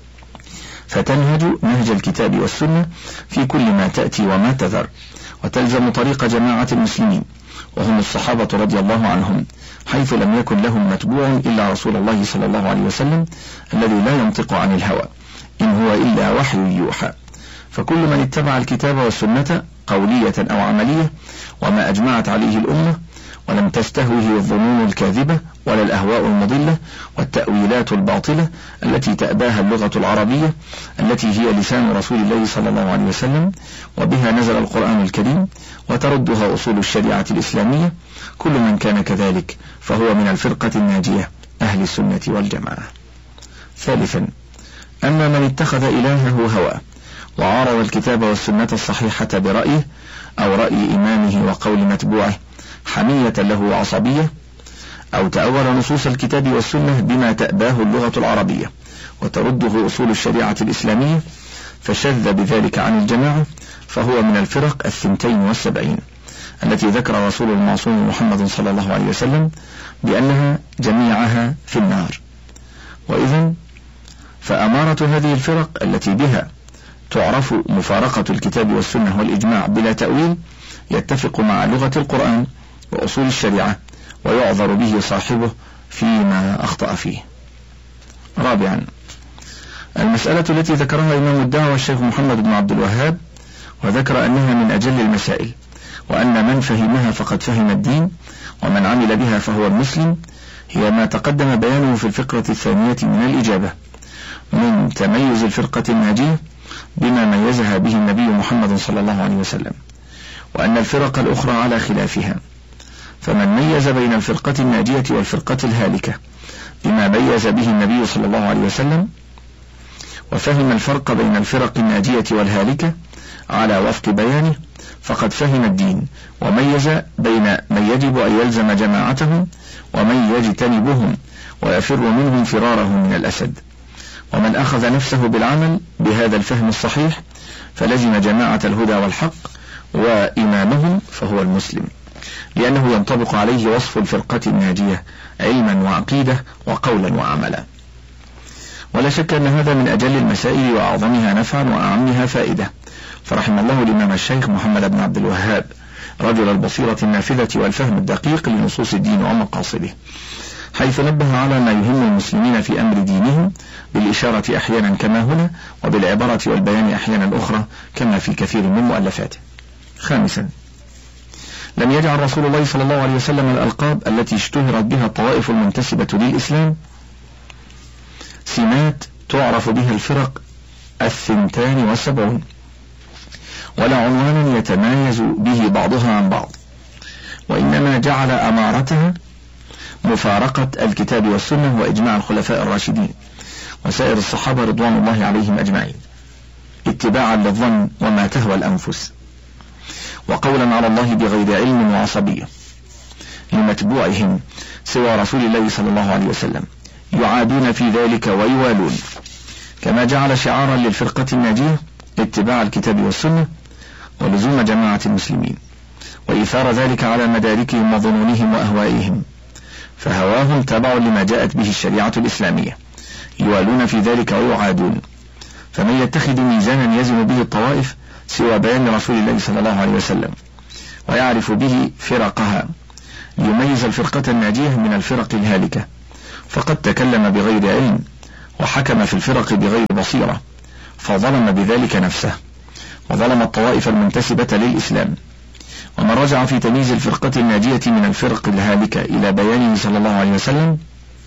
فتنهج نهج الكتاب والسنة في كل ما تأتي وما تذر، وتلزم طريق جماعة المسلمين وهم الصحابة رضي الله عنهم، حيث لم يكن لهم متبوع إلا رسول الله صلى الله عليه وسلم الذي لا ينطق عن الهوى إن هو إلا وحي يوحى. فكل من اتبع الكتاب والسنة قولية أو عملية وما أجمعت عليه الأمة ولم تستهوه الظنون الكاذبة ولا الأهواء المضلة والتأويلات الباطلة التي تأباها اللغة العربية التي هي لسان رسول الله صلى الله عليه وسلم وبها نزل القرآن الكريم وتردها أصول الشريعة الإسلامية، كل من كان كذلك فهو من الفرقة الناجية أهل السنة والجماعة. ثالثا، أما من اتخذ إلهه هوى وعارض الكتاب والسنة الصحيحة برأيه أو رأي إمامه وقول متبوعه حمية له وعصبية، أو تأول نصوص الكتاب والسنة بما تأباه اللغة العربية وترده أصول الشريعة الإسلامية فشذ بذلك عن الجماعة، فهو من الفرق الثنتين والسبعين التي ذكر رسول المعصوم محمد صلى الله عليه وسلم بأنها جميعها في النار. وإذن فأمارة هذه الفرق التي بها تعرف مفارقة الكتاب والسنة والإجماع بلا تأويل يتفق مع لغة القرآن وأصول الشريعة ويعذر به صاحبه فيما أخطأ فيه. رابعا، المسألة التي ذكرها إمام الدعوة الشيخ محمد بن عبد الوهاب وذكر أنها من أجل المسائل، وأن من فهمها فقد فهم الدين ومن عمل بها فهو المسلم، هي ما تقدم بيانه في الفقرة الثانية من الإجابة من تميز الفرقة الناجية بما ميزها به النبي محمد صلى الله عليه وسلم، وأن الفرق الأخرى على خلافها. فمن ميز بين الفرقة الناجية والفرقة الهالكة بما ميز به النبي صلى الله عليه وسلم، وفهم الفرق بين الفرق الناجية والهالكة على وفق بيانه، فقد فهم الدين وميز بين من يجب أن يلزم جماعتهم ومن يجتنبهم ويفر منهم فراره من الأسد. ومن أخذ نفسه بالعمل بهذا الفهم الصحيح فلزم جماعة الهدى والحق وإمامهم فهو المسلم، لأنه ينطبق عليه وصف الفرقة الناجية علما وعقيدة وقولا وعملا. ولا شك أن هذا من أجل المسائل وأعظمها نفعا وأعمها فائدة، فرحم الله الإمام الشيخ محمد بن عبد الوهاب رجل البصيرة النافذة والفهم الدقيق لنصوص الدين ومقاصده، حيث نبه على ما يهم المسلمين في أمر دينهم بالإشارة أحيانا كما هنا، وبالعبارة والبيان أحيانا أخرى كما في كثير من مؤلفاته. خامسا، لم يجعل رسول الله صلى الله عليه وسلم الألقاب التي اشتهرت بها الطوائف المنتسبة للإسلام سمات تعرف بها الفرق الثنتان والسبعون، ولا عنوانا يتمايز به بعضها عن بعض، وإنما جعل أمارتها مفارقة الكتاب والسنة وإجماع الخلفاء الراشدين وسائر الصحابة رضوان الله عليهم أجمعين، اتباعا للظن وما تهوى الأنفس، وقولا على الله بغير علم وعصبية لمتبوعهم سوى رسول الله صلى الله عليه وسلم، يعادون في ذلك ويوالون، كما جعل شعارا للفرقة الناجية اتباع الكتاب والسنة ولزوم جماعة المسلمين، وإيثار ذلك على مداركهم وظنونهم وأهوائهم، فهواهم تبع لما جاءت به الشريعة الإسلامية، يوالون في ذلك ويعادون. فمن يتخذ ميزانا يزن به الطوائف سوى بيان رسول الله صلى الله عليه وسلم ويعرف به فرقها ليميز الفرقة الناجية من الفرق الهالكة، فقد تكلم بغير علم وحكم في الفرق بغير بصيرة، فظلم بذلك نفسه وظلم الطوائف المنتسبة للإسلام. ومن رجع في تمييز الفرقة الناجية من الفرق الهالكة إلى بيانه صلى الله عليه وسلم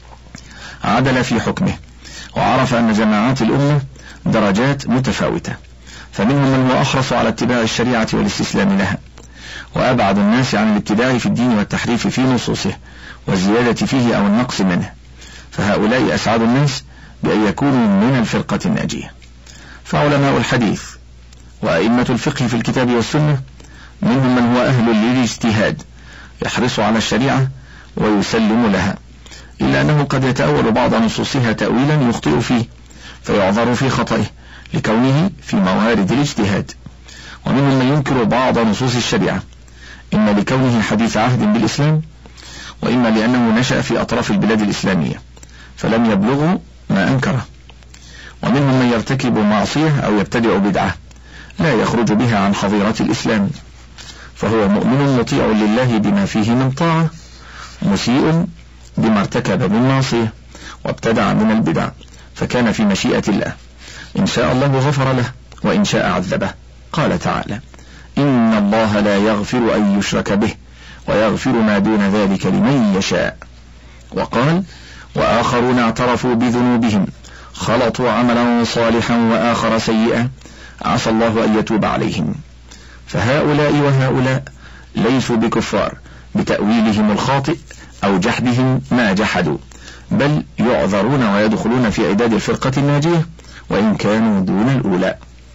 عدل في حكمه، وعرف أن جماعات الأمة درجات متفاوتة، فمنهم من هو أحرص على اتباع الشريعة والاستسلام لها، وأبعد الناس عن الابتداع في الدين والتحريف في نصوصه والزيادة فيه أو النقص منه، فهؤلاء أسعد الناس بأن يكونوا من الفرقة الناجية. فعلماء الحديث وأئمة الفقه في الكتاب والسنة منهم من هو أهل للاجتهاد يحرص على الشريعة ويسلم لها، إلا أنه قد يتأول بعض نصوصها تأويلا يخطئ فيه فيعذر في خطئه لكونه في موارد الاجتهاد. ومنهم من ينكر بعض نصوص الشريعة، إما لكونه حديث عهد بالإسلام، وإما لأنه نشأ في أطراف البلاد الإسلامية فلم يبلغوا ما أنكره. ومنهم من يرتكب معصية أو يبتدع بدعة لا يخرج بها عن حظيرة الإسلام، فهو مؤمن مطيع لله بما فيه من طاعة، مسيء بما ارتكب من معصية وابتدع من البدع، فكان في مشيئة الله، إن شاء الله غفر له وإن شاء عذبه. قال تعالى: إن الله لا يغفر أن يشرك به ويغفر ما دون ذلك لمن يشاء. وقال: وآخرون اعترفوا بذنوبهم خلطوا عملا صالحا وآخر سيئا عسى الله أن يتوب عليهم. فهؤلاء وهؤلاء ليسوا بكفار بتأويلهم الخاطئ أو جحدهم ما جحدوا، بل يعذرون ويدخلون في عداد الفرقة الناجية وإن كانوا دون الأولى.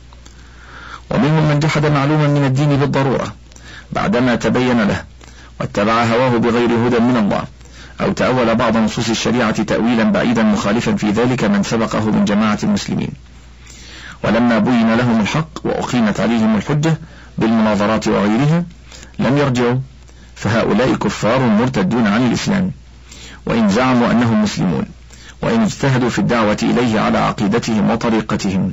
ومنهم من جحد معلوما من الدين بالضرورة بعدما تبين له واتبع هواه بغير هدى من الله، أو تأول بعض نصوص الشريعة تأويلا بعيدا مخالفا في ذلك من سبقه من جماعة المسلمين، ولما بين لهم الحق وأقيمت عليهم الحجة بالمناظرات وغيرها لم يرجعوا، فهؤلاء كفار مرتدون عن الإسلام وإن زعموا أنهم مسلمون، وإن اجتهدوا في الدعوة إليه على عقيدتهم وطريقتهم،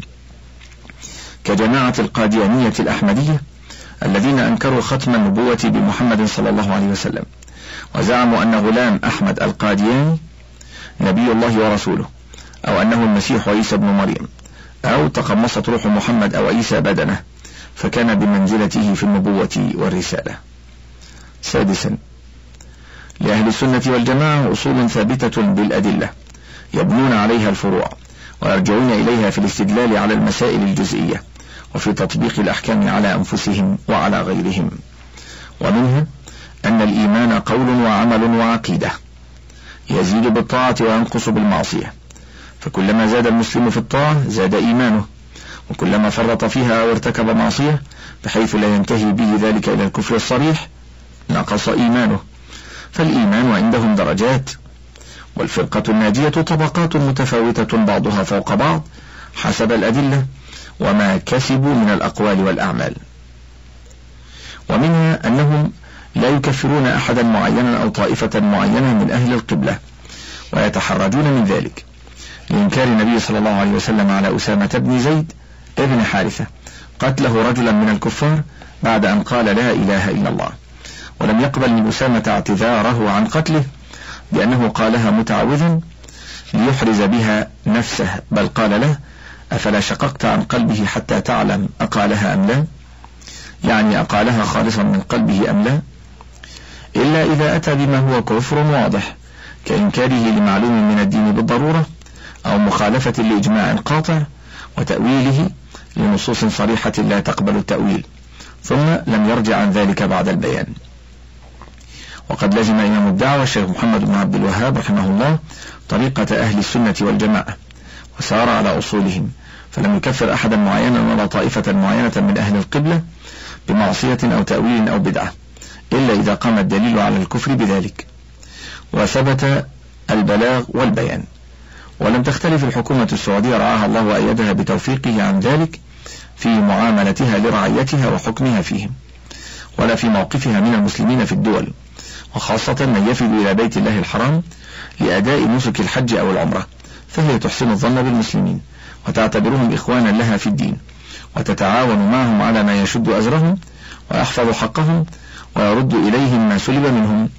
كجماعة القاديانية الأحمدية الذين أنكروا ختم النبوة بمحمد صلى الله عليه وسلم، وزعموا أن غلام أحمد القادياني نبي الله ورسوله، أو أنه المسيح عيسى بن مريم، أو تقمصت روح محمد أو عيسى بدنه فكان بمنزلته في النبوة والرسالة. سادسا، لأهل السنة والجماعة أصول ثابتة بالأدلة يبنون عليها الفروع ويرجعون إليها في الاستدلال على المسائل الجزئية وفي تطبيق الأحكام على أنفسهم وعلى غيرهم. ومنها أن الإيمان قول وعمل وعقيدة يزيد بالطاعة وينقص بالمعصية، فكلما زاد المسلم في الطاعة زاد إيمانه، وكلما فرط فيها أو ارتكب معصية بحيث لا ينتهي به ذلك إلى الكفر الصريح نقص إيمانه. فالإيمان عندهم درجات، والفرقة الناجية طبقات متفاوتة بعضها فوق بعض حسب الأدلة وما كسبوا من الأقوال والأعمال. ومنها أنهم لا يكفرون أحدا معينا أو طائفة معينة من أهل القبلة، ويتحرجون من ذلك لإنكار النبي صلى الله عليه وسلم على أسامة بن زيد ابن حارثة قتله رجلا من الكفار بعد أن قال لا إله إلا الله، ولم يقبل من أسامة اعتذاره عن قتله بأنه قالها متعوذا ليحرز بها نفسه، بل قال له: أفلا شققت عن قلبه حتى تعلم أقالها أم لا؟ يعني أقالها خالصا من قلبه أم لا؟ إلا إذا أتى بما هو كفر واضح كإنكاره لمعلوم من الدين بالضرورة، أو مخالفة لإجماع قاطع، وتأويله لنصوص صريحة لا تقبل التأويل، ثم لم يرجع عن ذلك بعد البيان. وقد لزم إمام الدعوة الشيخ محمد بن عبد الوهاب رحمه الله طريقة أهل السنة والجماعة وسار على أصولهم، فلم يكفر أحدا معينا ولا طائفة معينة من أهل القبلة بمعصية أو تأويل أو بدعة، إلا إذا قام الدليل على الكفر بذلك وثبت البلاغ والبيان. ولم تختلف الحكومة السعودية رعاها الله وأيدها بتوفيقه عن ذلك في معاملتها لرعيتها وحكمها فيهم، ولا في موقفها من المسلمين في الدول، وخاصة من يفد إلى بيت الله الحرام لأداء نسك الحج أو العمرة، فهي تحسن الظن بالمسلمين وتعتبرهم إخوانا لها في الدين، وتتعاون معهم على ما يشد أزرهم ويحفظ حقهم ويرد إليهم ما سلب منهم،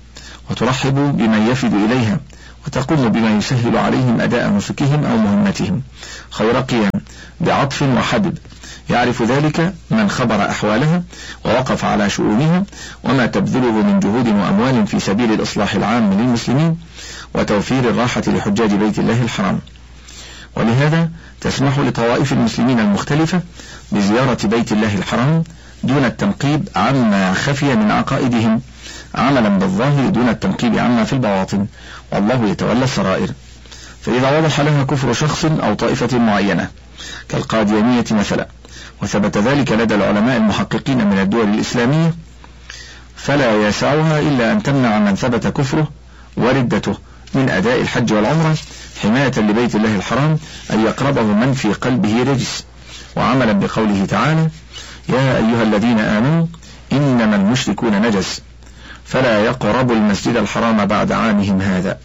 وترحب بمن يفد إليها، وتقوم بما يسهل عليهم أداء نسكهم أو مهمتهم خير قيام بعطف وحدب، يعرف ذلك من خبر أحوالها ووقف على شؤونها وما تبذله من جهود وأموال في سبيل الإصلاح العام للمسلمين وتوفير الراحة لحجاج بيت الله الحرام. ولهذا تسمح لطوائف المسلمين المختلفة بزيارة بيت الله الحرام دون التنقيب عما خفي من عقائدهم، عملا بالظاهر دون التنقيب عما في البواطن، والله يتولى السرائر. فإذا وضح لها كفر شخص أو طائفة معينة كالقاديانية مثلا، وثبت ذلك لدى العلماء المحققين من الدول الإسلامية، فلا يسعها إلا أن تمنع من ثبت كفره وردته من أداء الحج والعمرة حماية لبيت الله الحرام أن يقربه من في قلبه رجس، وعملا بقوله تعالى: يا أيها الذين آمنوا إنما المشركون نجس فلا يقربوا المسجد الحرام بعد عامهم هذا،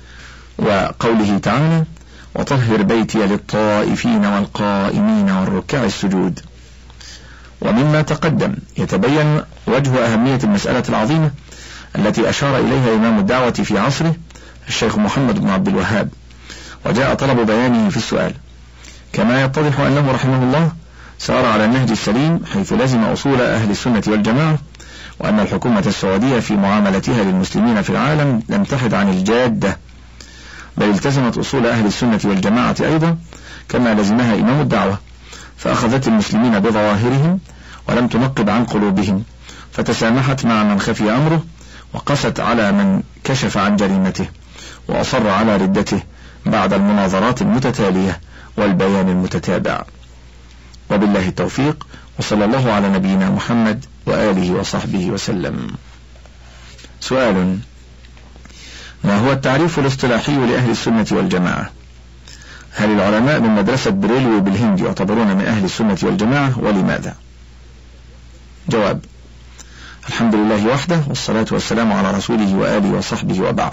وقوله تعالى: وطهر بيتي للطائفين والقائمين والركع السجود. ومما تقدم يتبين وجه أهمية المسألة العظيمة التي أشار إليها إمام الدعوة في عصره الشيخ محمد بن عبد الوهاب، وجاء طلب بيانه في السؤال، كما يتضح أنه رحمه الله سار على النهج السليم حيث لزم أصول أهل السنة والجماعة، وأن الحكومة السعودية في معاملتها للمسلمين في العالم لم تحد عن الجادة، بل التزمت أصول أهل السنة والجماعة أيضا كما لزمها إمام الدعوة، فأخذت المسلمين بظواهرهم ولم تنقب عن قلوبهم، فتسامحت مع من خفي أمره، وقست على من كشف عن جريمته، وأصر على ردته بعد المناظرات المتتالية والبيان المتتابع. وبالله التوفيق، وصلى الله على نبينا محمد وآله وصحبه وسلم. سؤال: ما هو التعريف الاصطلاحي لأهل السنة والجماعة؟ هل العلماء من مدرسة بريلوي بالهند يعتبرون من أهل السنة والجماعة، ولماذا؟ جواب: الحمد لله وحده، والصلاة والسلام على رسوله وآله وصحبه، وبعد.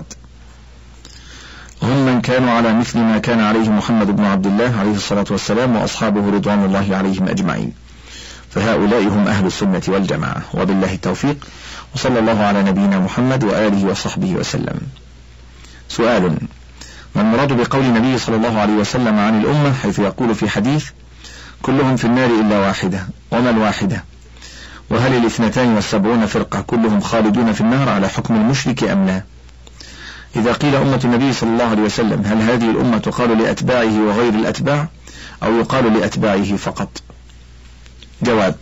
هم من كانوا على مثل ما كان عليه محمد بن عبد الله عليه الصلاة والسلام وأصحابه رضوان الله عليهم أجمعين، فهؤلاء هم أهل السنة والجماعة، وبالله التوفيق، وصلى الله على نبينا محمد وآله وصحبه وسلم. سؤال: ما المراد بقول النبي صلى الله عليه وسلم عن الأمة حيث يقول في حديث: كلهم في النار إلا واحدة، وما الواحدة؟ وهل الاثنتان والسبعون فرقة كلهم خالدون في النار على حكم المشرك أم لا؟ إذا قيل أمة النبي صلى الله عليه وسلم، هل هذه الأمة تقال لأتباعه وغير الأتباع، أو يقال لأتباعه فقط؟ جواب: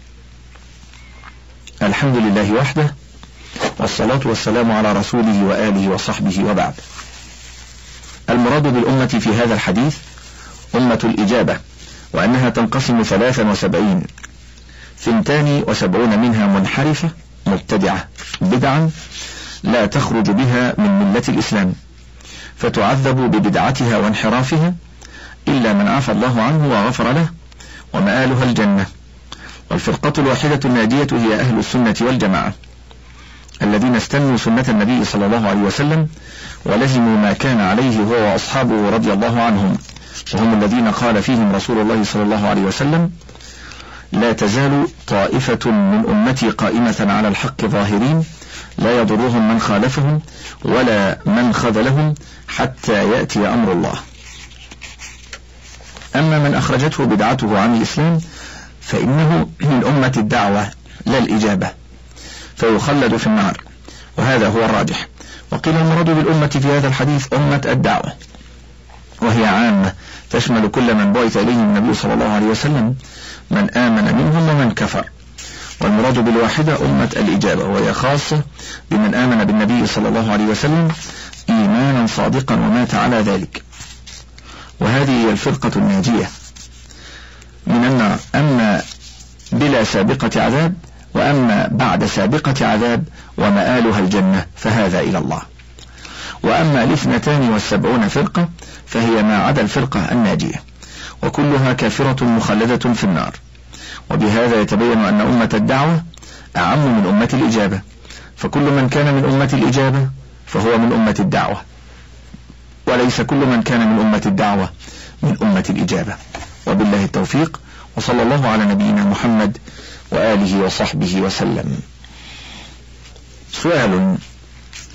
الحمد لله وحده، والصلاة والسلام على رسوله وآله وصحبه، وبعد. المراد بالأمة في هذا الحديث أمة الإجابة، وأنها تنقسم ثلاثا وسبعين، ثنتان وسبعون منها منحرفة مبتدعة بدعا لا تخرج بها من ملة الإسلام، فتعذب ببدعتها وانحرافها إلا من عفى الله عنه وغفر له، ومآلها الجنة. والفرقة الواحدة الناجية هي أهل السنة والجماعة، الذين استنوا سنة النبي صلى الله عليه وسلم ولزموا ما كان عليه هو وأصحابه رضي الله عنهم، وهم الذين قال فيهم رسول الله صلى الله عليه وسلم: لا تزال طائفة من أمتي قائمة على الحق ظاهرين لا يضرهم من خالفهم ولا من خذلهم حتى يأتي أمر الله. أما من أخرجته بدعته عن الإسلام فإنه من أمة الدعوة لا الإجابة، فيخلد في النار، وهذا هو الراجح. وقيل المراد بالأمة في هذا الحديث أمة الدعوة، وهي عامة تشمل كل من بعث إليه النبي صلى الله عليه وسلم، من آمن منهم ومن كفر. والمراد بالواحدة أمة الإجابة، وهي خاصة بمن آمن بالنبي صلى الله عليه وسلم إيمانا صادقا ومات على ذلك، وهذه هي الفرقة الناجية من النار، أما بلا سابقة عذاب، وأما بعد سابقة عذاب ومآلها الجنة، فهذا إلى الله. وأما الاثنتان والسبعون فرقة فهي ما عدا الفرقة الناجية، وكلها كافرة مخلدة في النار. وبهذا يتبين أن أمة الدعوة أعم من أمة الإجابة، فكل من كان من أمة الإجابة فهو من أمة الدعوة، وليس كل من كان من أمة الدعوة من أمة الإجابة. وبالله التوفيق، وصلى الله على نبينا محمد وآله وصحبه وسلم. سؤال: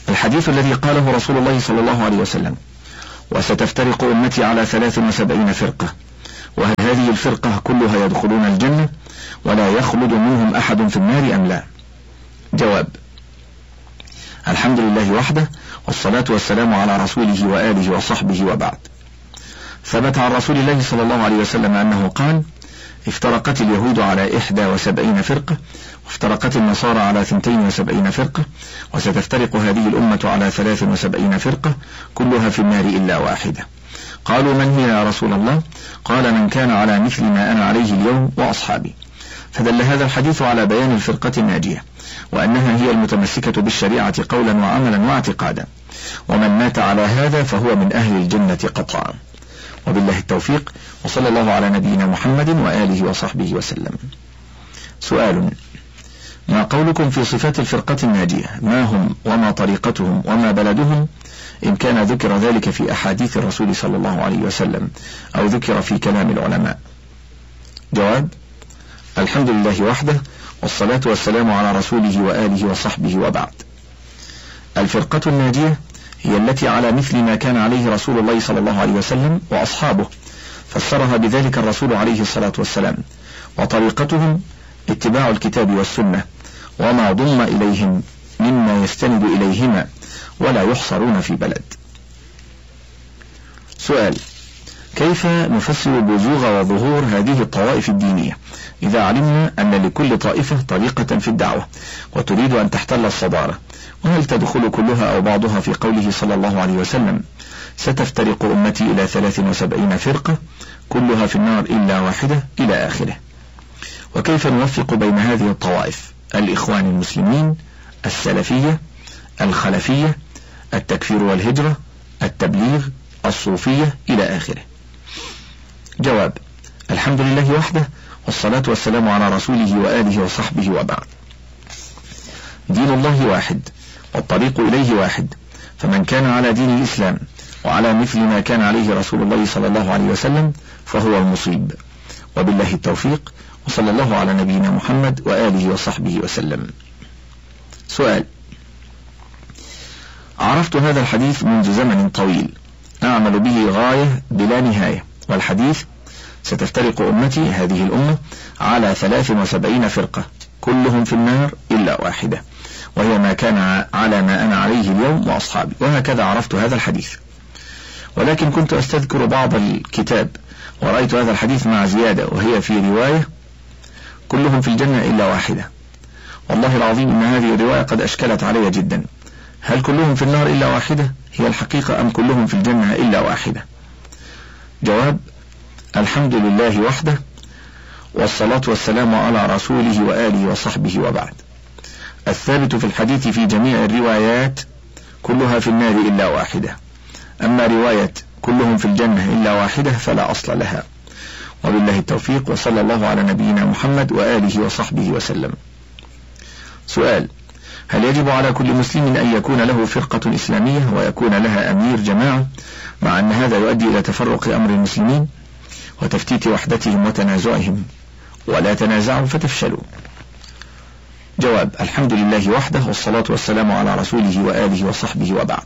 الحديث الذي قاله رسول الله صلى الله عليه وسلم: وستفترق أمتي على ثلاث وسبعين فرقة، وهل هذه الفرقة كلها يدخلون الجنة ولا يخلد منهم أحد في النار أم لا؟ جواب: الحمد لله وحده، والصلاة والسلام على رسوله وآله وصحبه وبعد. ثبت عن رسول الله صلى الله عليه وسلم أنه قال: افترقت اليهود على إحدى وسبعين فرقة، وافترقت النصارى على ثنتين وسبعين فرقة، وستفترق هذه الأمة على ثلاث وسبعين فرقة كلها في النار إلا واحدة. قالوا: من هي يا رسول الله؟ قال: من كان على مثل ما أنا عليه اليوم وأصحابي. فدل هذا الحديث على بيان الفرقة الناجية، وأنها هي المتمسكة بالشريعة قولا وعملا واعتقادا، ومن مات على هذا فهو من أهل الجنة قطعا. وبالله التوفيق، وصلى الله على نبينا محمد وآله وصحبه وسلم. سؤال: ما قولكم في صفات الفرقة الناجية؟ ما هم وما طريقتهم وما بلدهم، إن كان ذكر ذلك في أحاديث الرسول صلى الله عليه وسلم أو ذكر في كلام العلماء؟ جواب: الحمد لله وحده، والصلاة والسلام على رسوله وآله وصحبه وبعد. الفرقة الناجية هي التي على مثل ما كان عليه رسول الله صلى الله عليه وسلم وأصحابه، فسرها بذلك الرسول عليه الصلاة والسلام. وطريقتهم اتباع الكتاب والسنة وما ضم إليهم مما يستند إليهما، ولا يحصرون في بلد. سؤال: كيف نفسر بزوغ وظهور هذه الطوائف الدينية إذا علمنا أن لكل طائفة طريقة في الدعوة وتريد أن تحتل الصدارة؟ وهل تدخل كلها أو بعضها في قوله صلى الله عليه وسلم: ستفترق أمتي إلى ثلاث وسبعين فرقة كلها في النار إلا واحدة، إلى آخره؟ وكيف نوفق بين هذه الطوائف: الإخوان المسلمين، السلفية، الخلفية، التكفير والهجرة، التبليغ، الصوفية، إلى آخره؟ جواب: الحمد لله وحده، والصلاة والسلام على رسوله وآله وصحبه وبعد. دين الله واحد، والطريق إليه واحد، فمن كان على دين الإسلام وعلى مثل ما كان عليه رسول الله صلى الله عليه وسلم فهو المصيب. وبالله التوفيق، وصلى الله على نبينا محمد وآله وصحبه وسلم. سؤال: عرفت هذا الحديث منذ زمن طويل أعمل به غاية بلا نهاية، والحديث: ستفترق أمتي، هذه الأمة، على ثلاث وسبعين فرقة كلهم في النار إلا واحدة، وهي ما كان على ما أنا عليه اليوم وأصحابي. وهكذا عرفت هذا الحديث، ولكن كنت أستذكر بعض الكتاب ورأيت هذا الحديث مع زيادة، وهي في رواية: كلهم في الجنة إلا واحدة. والله العظيم إن هذه الرواية قد أشكلت علي جدا. هل كلهم في النار إلا واحدة هي الحقيقة، أم كلهم في الجنة إلا واحدة؟ جواب: الحمد لله وحده، والصلاة والسلام على رسوله وآله وصحبه وبعد. الثابت في الحديث في جميع الروايات كلها في النار إلا واحدة، أما رواية كلهم في الجنة إلا واحدة فلا أصل لها. وبالله التوفيق، وصلى الله على نبينا محمد وآله وصحبه وسلم. سؤال: هل يجب على كل مسلم أن يكون له فرقة إسلامية ويكون لها أمير جماعة، مع أن هذا يؤدي إلى تفرق أمر المسلمين وتفتيت وحدتهم وتنازعهم؟ ولا تنازعوا فتفشلوا. جواب: الحمد لله وحده، والصلاة والسلام على رسوله وآله وصحبه وبعد.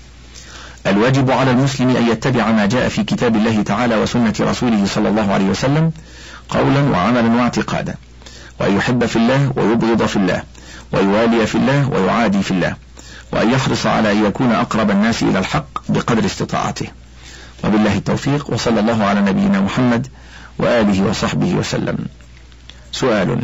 الواجب على المسلم أن يتبع ما جاء في كتاب الله تعالى وسنة رسوله صلى الله عليه وسلم قولا وعملا واعتقادا، وأن يحب في الله ويبغض في الله، ويوالي في الله ويعادي في الله، وأن يحرص على أن يكون أقرب الناس إلى الحق بقدر استطاعته. وبالله التوفيق، وصلى الله على نبينا محمد وآله وصحبه وسلم. سؤال: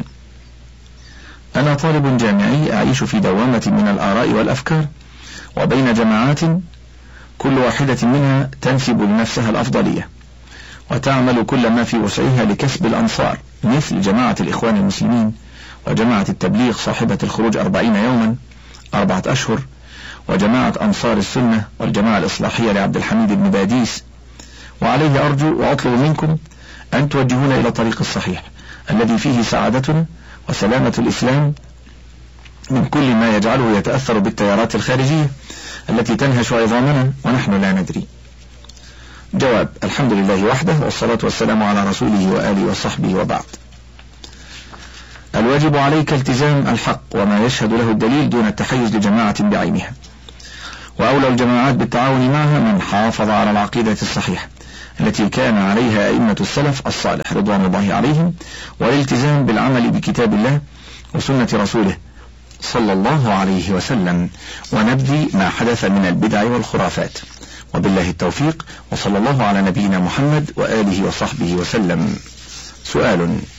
أنا طالب جامعي أعيش في دوامة من الآراء والأفكار وبين جماعات كل واحدة منها تنسب لنفسها الأفضلية وتعمل كل ما في وسعها لكسب الأنصار، مثل جماعة الإخوان المسلمين وجماعة التبليغ صاحبة الخروج أربعين يوما أربعة أشهر، وجماعة أنصار السنة والجماعة الإصلاحية لعبد الحميد بن باديس. وعليه أرجو وأطلب منكم أن توجهون إلى الطريق الصحيح الذي فيه سعادتنا وسلامة الإسلام من كل ما يجعله يتأثر بالتيارات الخارجية التي تنهش عظامنا ونحن لا ندري. جواب: الحمد لله وحده، والصلاة والسلام على رسوله وآله وصحبه وبعد. الواجب عليك التزام الحق وما يشهد له الدليل دون التحيز لجماعة بعينها، وأولى الجماعات بالتعاون معها من حافظ على العقيدة الصحيحة التي كان عليها أئمة السلف الصالح رضوان الله عليهم، والالتزام بالعمل بكتاب الله وسنة رسوله صلى الله عليه وسلم، ونبذ ما حدث من البدع والخرافات. وبالله التوفيق، وصلى الله على نبينا محمد وآله وصحبه وسلم. سؤال: